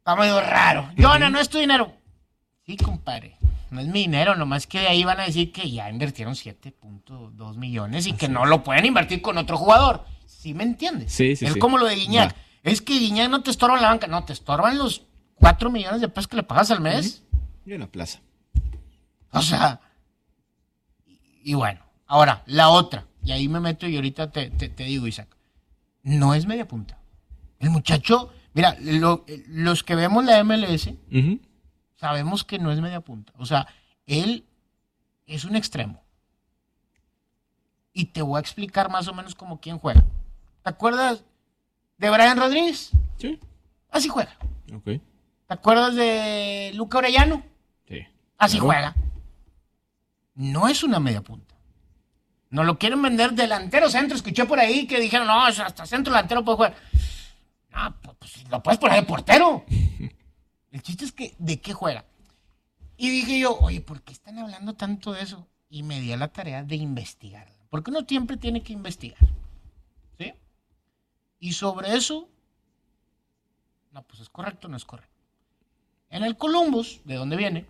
S2: Está medio raro. Jonah, no es tu dinero. Sí, compadre. No es mi dinero, nomás que de ahí van a decir que ya invirtieron 7.2 millones y que no lo pueden invertir con otro jugador. ¿Sí me entiendes?
S1: Sí.
S2: Es como lo de Guiñac. Es que Guiñac no te estorba en la banca. No, te estorban los 4 millones de pesos que le pagas al mes.
S1: Y en la plaza.
S2: O sea... Y bueno, ahora, la otra. Y ahí me meto y ahorita te digo, Isaac. No es media punta. El muchacho... Mira, los que vemos la MLS... Sabemos que no es media punta. O sea, él es un extremo. Y te voy a explicar más o menos como quién juega. ¿Te acuerdas de Brian Rodríguez?
S1: Sí.
S2: Así juega.
S1: Ok.
S2: ¿Te acuerdas de Luca Orellano?
S1: Sí.
S2: Así juega. No es una media punta. No lo quieren vender delantero centro. Escuché por ahí que dijeron, no, hasta centro delantero puede jugar. No, pues lo puedes poner de portero. El chiste es que, ¿de qué juega? Y dije yo, oye, ¿por qué están hablando tanto de eso? Y me di a la tarea de investigar. Porque uno siempre tiene que investigar. ¿Sí? Y sobre eso, no, pues es correcto o no es correcto. En el Columbus, ¿de dónde viene?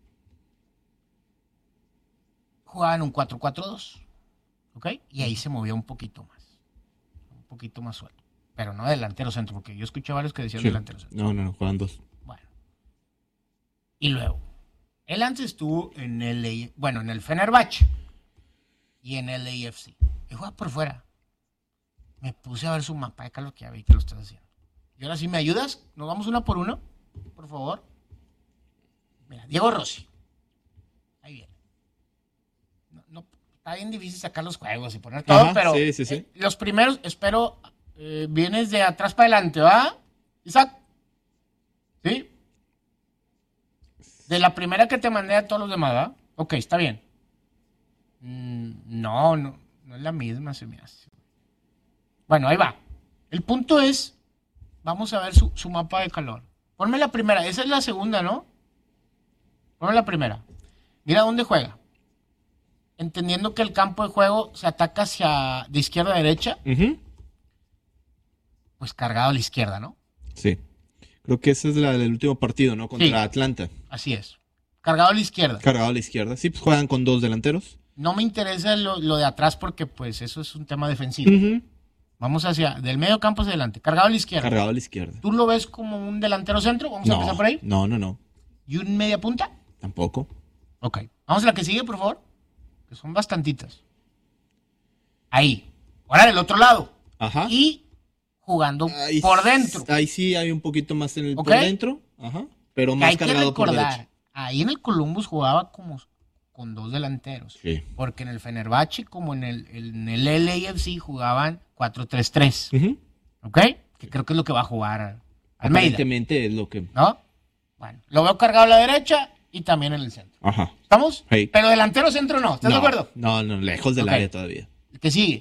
S2: Jugaban un 4-4-2. ¿Ok? Y ahí se movía un poquito más suelto. Pero no delantero centro, porque yo escuché varios que decían delantero centro.
S1: No, juegan 2.
S2: Bueno. Y luego, él antes estuvo en en el Fenerbahce y en el AFC. Y juega por fuera. Me puse a ver su mapa de calor, que ya vi que lo estás haciendo. Y ahora sí, ¿me ayudas? ¿Nos vamos uno por uno? Por favor. Mira, Diego Rossi. Ahí viene. No, está bien difícil sacar los juegos y poner todo, pero
S1: sí.
S2: Los primeros, espero, vienes de atrás para adelante, ¿va? Isaac. ¿Sí? De la primera que te mandé a todos los demás, ¿va? Ok, está bien. No es la misma, se me hace. Bueno, ahí va. El punto es, vamos a ver su mapa de calor. Ponme la primera, esa es la segunda, ¿no? Ponme la primera. Mira dónde juega. Entendiendo que el campo de juego se ataca de izquierda a derecha, pues cargado a la izquierda, ¿no?
S1: Sí. Creo que esa es la del último partido, ¿no? Contra Atlanta.
S2: Así es. Cargado a la izquierda.
S1: Cargado a la izquierda. Sí, pues juegan con 2 delanteros.
S2: No me interesa lo de atrás porque pues eso es un tema defensivo. Vamos del medio campo hacia adelante. Cargado a la izquierda.
S1: Cargado a la izquierda.
S2: ¿Tú lo ves como un delantero centro? Vamos a empezar por ahí.
S1: No.
S2: ¿Y un media punta?
S1: Tampoco.
S2: Ok. Vamos a la que sigue, por favor. Que son bastantitas. Ahí. Ahora del otro lado.
S1: Ajá.
S2: Y jugando por dentro.
S1: Ahí sí hay un poquito más por dentro. Ajá. Pero más cargado por derecha.
S2: Ahí en el Columbus jugaba como con 2 delanteros. Sí. Porque en el Fenerbahce como en el LAFC jugaban 4-3-3. ¿Ok? Que creo que es lo que va a jugar Almeida.
S1: Aparentemente es lo que...
S2: ¿No? Bueno, lo veo cargado a la derecha y también en el centro.
S1: Ajá.
S2: ¿Estamos?
S1: Hey.
S2: Pero delantero centro no. ¿Estás de acuerdo?
S1: No, lejos del área todavía.
S2: El que sigue.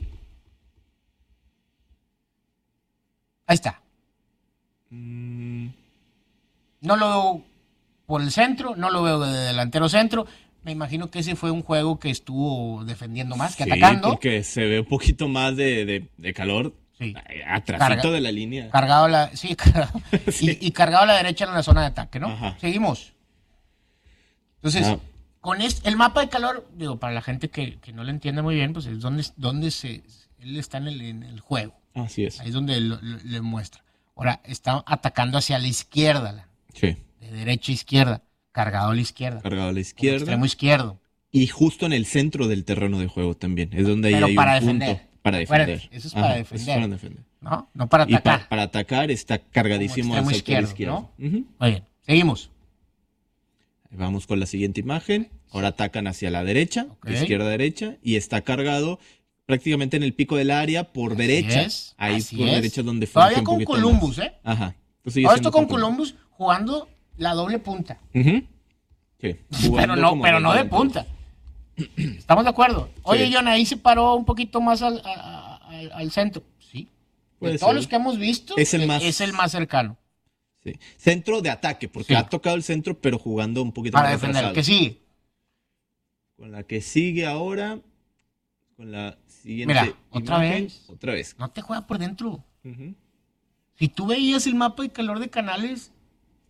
S2: Ahí está. No lo veo por el centro, no lo veo de delantero centro. Me imagino que ese fue un juego que estuvo defendiendo más que atacando.
S1: Porque se ve un poquito más de calor. Sí. Atrásito de la línea.
S2: Cargado cargado. Sí. Y cargado a la derecha en la zona de ataque, ¿no? Ajá. Seguimos. Entonces, con el mapa de calor, digo, para la gente que no lo entiende muy bien, pues es donde él está en el juego.
S1: Así es.
S2: Ahí es donde le muestra. Ahora, está atacando hacia la izquierda.
S1: Sí.
S2: De derecha a izquierda. Cargado a la izquierda.
S1: Cargado a la izquierda.
S2: Extremo izquierdo.
S1: Y justo en el centro del terreno de juego también. Es donde ahí hay un punto para defender.
S2: Bueno, eso es para defender. Eso es para
S1: defender.
S2: No para atacar.
S1: Y para atacar está cargadísimo
S2: hacia la izquierda. ¿No? Muy bien. Seguimos.
S1: Vamos con la siguiente imagen. Ahora atacan hacia la derecha, izquierda a derecha, y está cargado prácticamente en el pico del área por derecha. Ahí por derecha es donde fue.
S2: Todavía con Columbus, ¿eh?
S1: Ajá.
S2: Todo esto con Columbus jugando la doble punta.
S1: Sí.
S2: Pero no de punta. ¿Estamos de acuerdo? Oye, John, ahí se paró un poquito más al centro. Sí. De todos los que hemos visto, es el más cercano.
S1: Sí. Centro de ataque, porque ha tocado el centro, pero jugando un poquito
S2: para
S1: más
S2: defender.
S1: atrasado.
S2: ¿Qué sigue?
S1: Con la que sigue ahora, con la siguiente.
S2: Mira, otra vez.
S1: No
S2: te juega por dentro. Si tú veías el mapa de calor de Canales,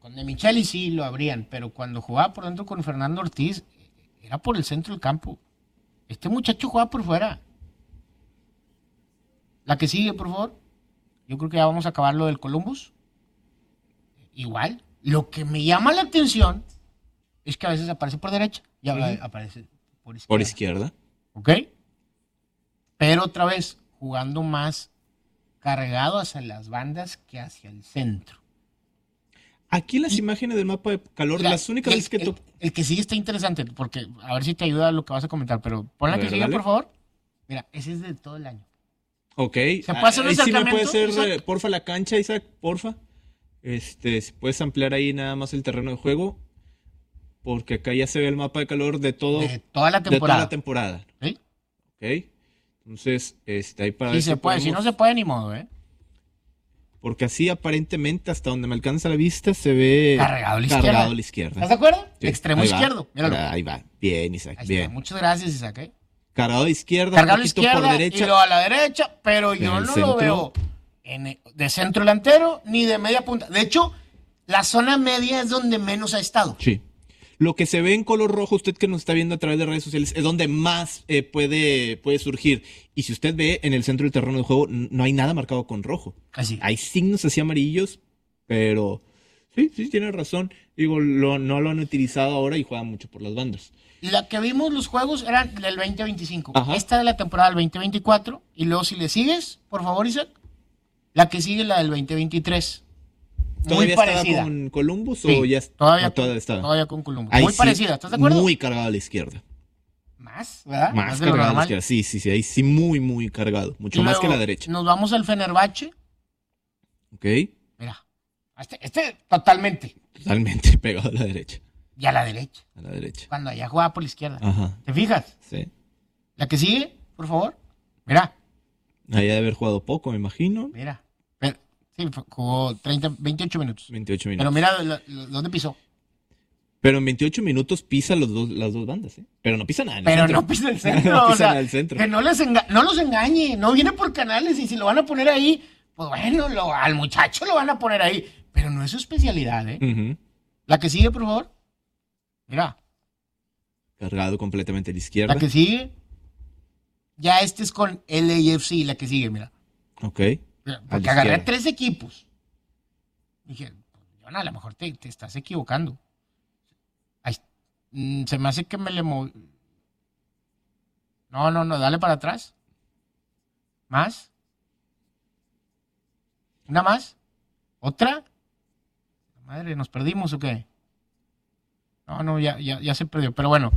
S2: con De Micheli sí lo abrían, pero cuando jugaba por dentro con Fernando Ortiz, era por el centro del campo. Este muchacho jugaba por fuera. La que sigue, por favor. Yo creo que ya vamos a acabar lo del Columbus. Igual. Lo que me llama la atención es que a veces aparece por derecha y aparece por izquierda.
S1: Por izquierda.
S2: ¿Ok? Pero otra vez, jugando más cargado hacia las bandas que hacia el centro.
S1: Aquí las imágenes del mapa de calor,
S2: Mira,
S1: las únicas veces que
S2: el que sigue está interesante, porque a ver si te ayuda lo que vas a comentar, pero pon la que sigue,
S1: dale.
S2: por favor. Mira, ese es de todo el año.
S1: Ok.
S2: ¿Se puede hacer un
S1: ahí sí me
S2: acercamiento,
S1: puede hacer,
S2: Isaac?
S1: porfa, la cancha, Isaac, porfa. Si puedes ampliar ahí nada más el terreno de juego. Porque acá ya se ve el mapa de calor de todo.
S2: De toda la
S1: De toda
S2: temporada.
S1: la temporada.
S2: ¿Sí?
S1: Ok. Entonces, ahí para
S2: Sí
S1: ver
S2: se puede, si no se puede, ni modo, ¿eh?
S1: Porque así aparentemente, hasta donde me alcanza la vista, se ve
S2: Cargado a la izquierda. ¿Estás de acuerdo?
S1: Sí,
S2: Extremo
S1: ahí va.
S2: izquierdo. Míralo.
S1: Ahí va. Bien, Isaac,
S2: Ahí
S1: bien.
S2: está. Muchas gracias, Isaac, ¿eh?
S1: Cargado de izquierda,
S2: Cargado a
S1: un
S2: la
S1: poquito
S2: izquierda
S1: por derecha.
S2: y luego a la derecha, pero
S1: En
S2: yo
S1: el
S2: no
S1: centro.
S2: lo veo de centro delantero ni de media punta. De hecho, la zona media es donde menos ha estado.
S1: Sí. Lo que se ve en color rojo, usted que nos está viendo a través de redes sociales, es donde más puede surgir. Y si usted ve en el centro del terreno de juego, no hay nada marcado con rojo.
S2: Así.
S1: Hay signos así amarillos, pero sí, tiene razón. Digo, no lo han utilizado ahora y juegan mucho por las bandas.
S2: La que vimos los juegos eran del 2025.
S1: Ajá.
S2: Esta de la temporada del 2024. Y luego, si le sigues, por favor, Isaac, la que sigue la del 2023. Muy
S1: ¿Todavía estaba
S2: parecida.
S1: con Columbus
S2: Sí,
S1: o ya
S2: todavía,
S1: todavía estaba?
S2: Todavía con Columbus.
S1: Ahí
S2: Muy
S1: sí,
S2: parecida, ¿estás de acuerdo?
S1: Muy cargado a la izquierda.
S2: Más, ¿verdad?
S1: Más
S2: de lo
S1: cargado a la
S2: normal.
S1: izquierda. Sí, ahí sí muy cargado. Mucho
S2: Y
S1: más que
S2: luego
S1: la derecha.
S2: Nos vamos al Fenerbahce.
S1: Ok.
S2: Mira, este totalmente.
S1: Totalmente pegado a la derecha.
S2: Y a la derecha.
S1: A la derecha.
S2: Cuando allá jugaba por la izquierda.
S1: Ajá.
S2: ¿Te fijas?
S1: Sí.
S2: La que sigue, por favor. Mira,
S1: Ahí ha de haber jugado poco, me imagino.
S2: mira. Sí, jugó 28 minutos.
S1: 28 minutos.
S2: Pero mira dónde pisó.
S1: Pero en 28 minutos pisa las dos bandas, ¿eh? Pero no pisa nada en el
S2: Pero
S1: centro.
S2: no pisa el centro.
S1: No
S2: o
S1: pisa
S2: sea,
S1: nada el centro.
S2: que no los engañe. No viene por canales y si lo van a poner ahí, pues bueno, al muchacho lo van a poner ahí. Pero no es su especialidad, ¿eh?
S1: Ujú.
S2: La que sigue, por favor. Mira,
S1: Cargado completamente a la izquierda.
S2: la que sigue. Ya este es con LAFC, la que sigue, mira.
S1: Ok.
S2: Mira,
S1: A la
S2: porque agarré
S1: izquierda.
S2: 3 equipos. Dije, Jonah, a lo mejor te estás equivocando. Ay, se me hace que me le moví. No, dale para atrás. ¿Más? ¿Una más? ¿Otra? Madre, ¿nos perdimos o qué? No, ya se perdió. Pero bueno.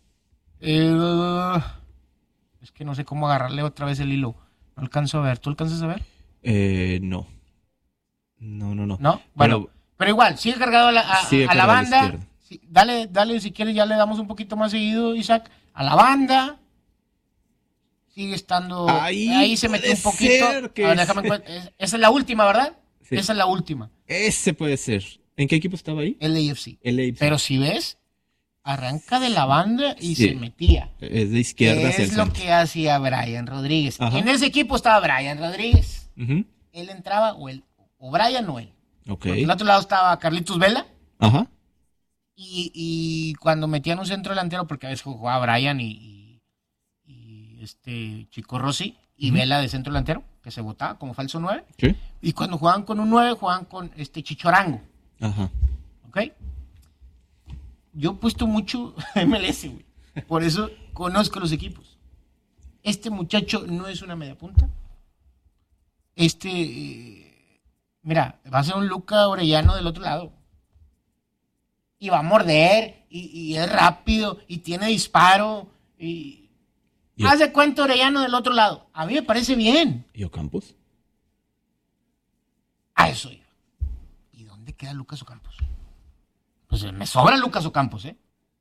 S2: Es que no sé cómo agarrarle otra vez el hilo. No alcanzo a ver. ¿Tú alcanzas a ver?
S1: No. No.
S2: ¿No? Bueno, pero igual, sigue cargado
S1: Sigue
S2: a la
S1: cargado a la
S2: banda.
S1: izquierda.
S2: Sí, dale, si quieres, ya le damos un poquito más seguido, Isaac. A la banda. Sigue estando. Ahí se metió un
S1: puede
S2: poquito.
S1: ser que
S2: A ver, déjame esa es la última, ¿verdad?
S1: Sí.
S2: Esa es la última.
S1: Ese puede ser. ¿En qué equipo estaba ahí?
S2: El AFC.
S1: El AFC.
S2: Pero si ves, arranca de la banda y
S1: Sí.
S2: se metía.
S1: Es de izquierda hacia el
S2: Es lo
S1: centro.
S2: que hacía Brian Rodríguez.
S1: Ajá.
S2: En ese equipo estaba Brian Rodríguez.
S1: Ujú.
S2: Él entraba o Brian o él.
S1: Ok.
S2: Porque al otro lado estaba Carlitos Vela.
S1: Ajá.
S2: Y cuando metían un centro delantero, porque a veces jugaba Brian y Chico Rossi y Vela de centro delantero, que se votaba como falso 9.
S1: Sí.
S2: Y cuando jugaban con un 9, jugaban con Chichorango.
S1: Ajá.
S2: ¿Ok? Yo he puesto mucho MLS, güey. Por eso conozco los equipos. Este muchacho no es una media punta. Mira, va a ser un Luca Orellano del otro lado. Y va a morder, y es rápido, y tiene disparo, y haz de cuenta Orellano del otro lado. A mí me parece bien.
S1: ¿Y Ocampos?
S2: A eso iba. ¿Y dónde queda Lucas Ocampos? Pues me sobra Lucas Ocampos, ¿eh?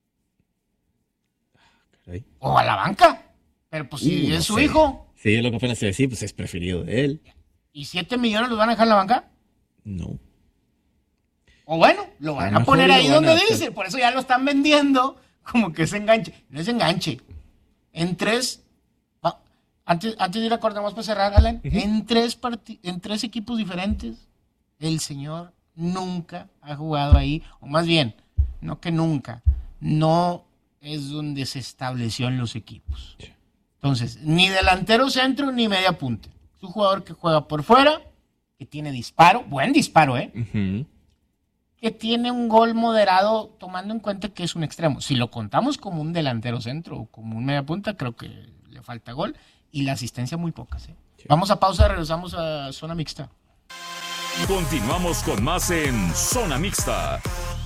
S1: Caray.
S2: O a la banca. Pero pues si
S1: No
S2: es su
S1: sé.
S2: hijo.
S1: Sí, es lo que apenas se decía, pues es preferido de él.
S2: ¿Y 7 millones los van a dejar en la banca?
S1: No.
S2: O bueno, lo van a
S1: mejor
S2: poner
S1: lo
S2: ahí
S1: van
S2: donde
S1: a hacer.
S2: dice. Por eso ya lo están vendiendo como que es enganche. No es enganche. En 3... Antes de ir a corte, vamos para cerrar, Alan. En tres equipos diferentes, el señor nunca ha jugado ahí, o más bien, no que nunca, no es donde se estableció en los equipos. Entonces, ni delantero centro ni media punta. Es un jugador que juega por fuera, que tiene disparo, buen disparo, que tiene un gol moderado, tomando en cuenta que es un extremo. Si lo contamos como un delantero centro o como un media punta, creo que le falta gol y la asistencia muy pocas. Sí. Vamos a pausa, regresamos a Zona Mixta.
S6: Continuamos con más en Zona Mixta.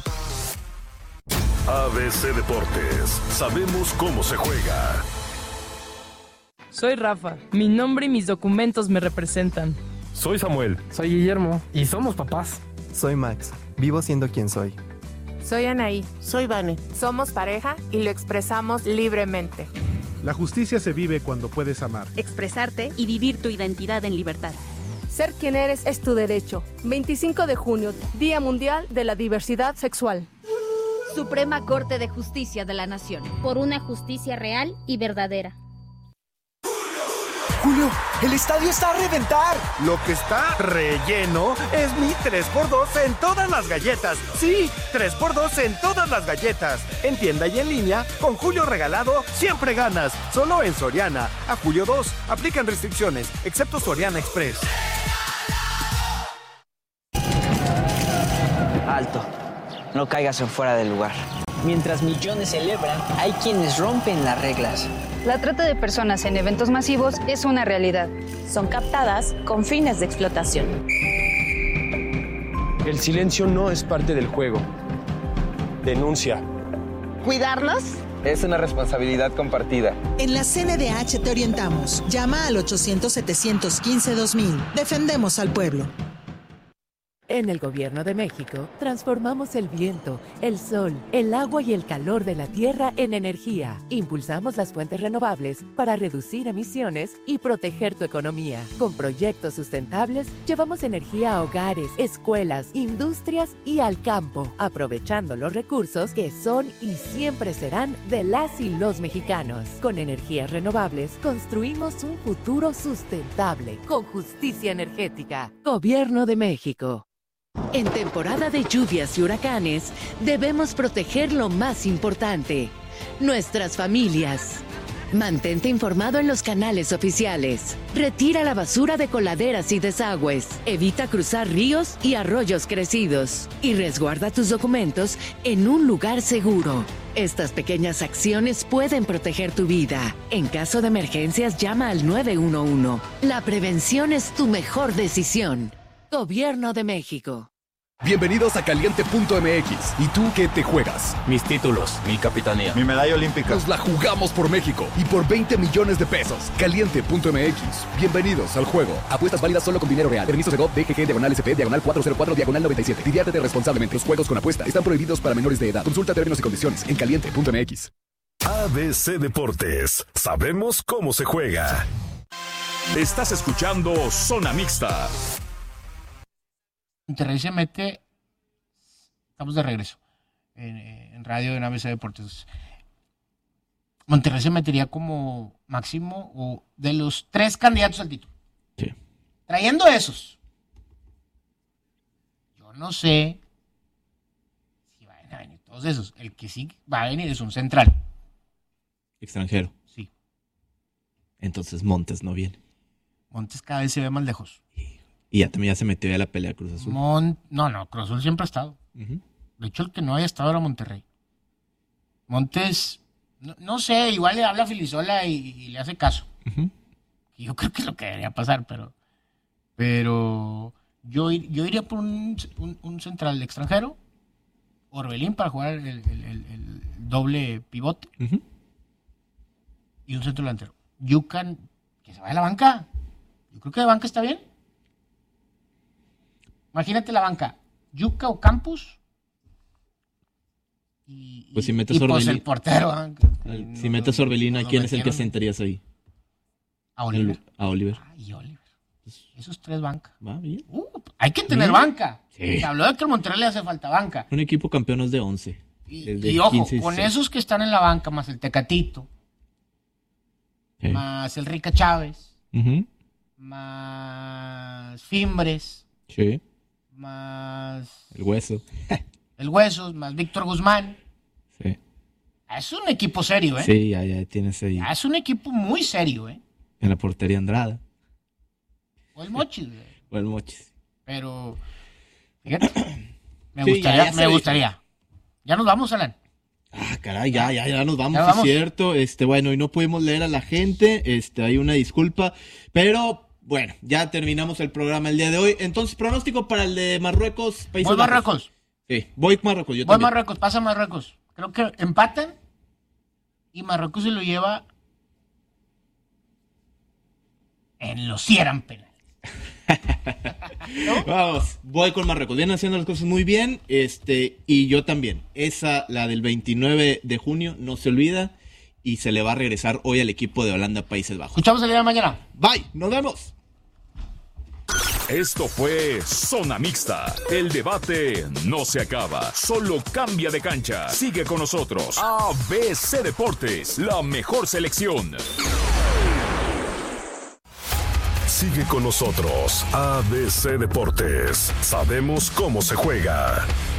S3: ABC Deportes, sabemos cómo se juega.
S11: Soy Rafa, mi nombre y mis documentos me representan.
S12: Soy Samuel.
S13: Soy Guillermo y somos papás.
S14: Soy Max, vivo siendo quien soy.
S15: Soy Anaí.
S16: Soy Vane.
S15: Somos pareja y lo expresamos libremente.
S17: La justicia se vive cuando puedes amar,
S18: expresarte y vivir tu identidad en libertad.
S19: Ser quien eres es tu derecho. 25 de junio, Día Mundial de la Diversidad Sexual.
S18: Suprema Corte de Justicia de la Nación.
S20: Por una justicia real y verdadera.
S8: Julio, el estadio está a reventar. Lo que está relleno es mi 3x2 en todas las galletas. Sí, 3x2 en todas las galletas. En tienda y en línea, con Julio Regalado, siempre ganas. Solo en Soriana. A julio 2, aplican restricciones, excepto Soriana Express.
S21: Alto, no caigas en fuera del lugar. Mientras millones celebran, hay quienes rompen las reglas.
S22: La trata de personas en eventos masivos es una realidad.
S23: Son captadas con fines de explotación.
S12: El silencio no es parte del juego. Denuncia.
S16: ¿Cuidarnos?
S24: Es una responsabilidad compartida.
S25: En la CNDH te orientamos. Llama al 800-715-2000. Defendemos al pueblo.
S10: En el Gobierno de México, transformamos el viento, el sol, el agua y el calor de la tierra en energía. Impulsamos las fuentes renovables para reducir emisiones y proteger tu economía. Con proyectos sustentables, llevamos energía a hogares, escuelas, industrias y al campo, aprovechando los recursos que son y siempre serán de las y los mexicanos. Con energías renovables, construimos un futuro sustentable, con justicia energética. Gobierno de México. En temporada de lluvias y huracanes, debemos proteger lo más importante, nuestras familias. Mantente informado en los canales oficiales. Retira la basura de coladeras y desagües. Evita cruzar ríos y arroyos crecidos. Y resguarda tus documentos en un lugar seguro. Estas pequeñas acciones pueden proteger tu vida. En caso de emergencias, llama al 911. La prevención es tu mejor decisión. Gobierno de México.
S4: Bienvenidos a Caliente.mx. ¿Y tú qué te juegas?
S5: Mis títulos, mi capitanía,
S4: mi medalla olímpica. Nos la jugamos por México y por 20 millones de pesos. Caliente.mx. Bienvenidos al juego. Apuestas válidas solo con dinero real. Permiso Segov DGG /SP /404 /97. Diviértete responsablemente. Los juegos con apuesta están prohibidos para menores de edad. Consulta términos y condiciones en Caliente.mx.
S3: ABC Deportes. Sabemos cómo se juega.
S6: Estás escuchando Zona Mixta.
S2: Monterrey se mete, estamos de regreso en radio en ABC Deportes. Monterrey se metería como máximo o de los 3 candidatos al título.
S1: Sí.
S2: Trayendo esos, yo no sé si van a venir todos esos. El que sí va a venir es un central.
S1: Extranjero.
S2: Sí.
S1: Entonces Montes no viene.
S2: Montes cada vez se ve más lejos.
S1: Y ya también se metió a la pelea Cruz Azul.
S2: No, Cruz Azul siempre ha estado. De hecho, el que no haya estado era Monterrey. Montes, no sé, igual le habla a Filisola y le hace caso. Y yo creo que es lo que debería pasar, pero yo iría por un central extranjero, Orbelín para jugar el doble pivote, y un centro delantero. Yucan, que se vaya a la banca. Yo creo que de banca está bien. Imagínate la banca, Yuca o Campos.
S1: Pues si metes
S2: pues el portero.
S1: Si metes Orbelín, ¿a quién es el que sentarías ahí?
S2: A Oliver.
S1: A Oliver.
S2: Y Oliver. Esos 3 bancas.
S1: Va bien.
S2: Hay que tener banca.
S1: Sí.
S2: Se habló de que al Monterrey le hace falta banca.
S1: Un equipo campeón es de 11.
S2: Y ojo, 15, con esos que están en la banca, más el Tecatito, más el Rica Chávez, más Fimbres, más
S1: El Hueso.
S2: el Huesos, más Víctor Guzmán.
S1: Sí.
S2: Es un equipo serio, ¿eh?
S1: Sí, ya tienes ahí.
S2: Es un equipo muy serio, ¿eh?
S1: En la portería Andrada.
S2: O el Mochis, güey.
S1: O el Mochis.
S2: Pero, fíjate, me
S1: Sí,
S2: gustaría. Ya nos vamos, Alan.
S1: Caray, ya nos vamos, es cierto. Bueno, y no pudimos leer a la gente, hay una disculpa, pero bueno, ya terminamos el programa el día de hoy. Entonces, pronóstico para el de Marruecos, Países
S2: Bajos. Marruecos.
S1: Sí, voy Marruecos, yo
S2: voy
S1: también.
S2: Marruecos, pasa Marruecos. Creo que empatan y Marruecos se lo lleva en los cierran penales.
S1: ¿No? Vamos, voy con Marruecos. Vienen haciendo las cosas muy bien. Y yo también. Esa, la del 29 de junio, no se olvida. Y se le va a regresar hoy al equipo de Holanda, Países Bajos.
S2: Escuchamos el día de mañana.
S1: Bye, nos vemos.
S6: Esto fue Zona Mixta. El debate no se acaba, solo cambia de cancha. Sigue con nosotros. ABC Deportes, la mejor selección.
S3: Sigue con nosotros, ABC Deportes. Sabemos cómo se juega.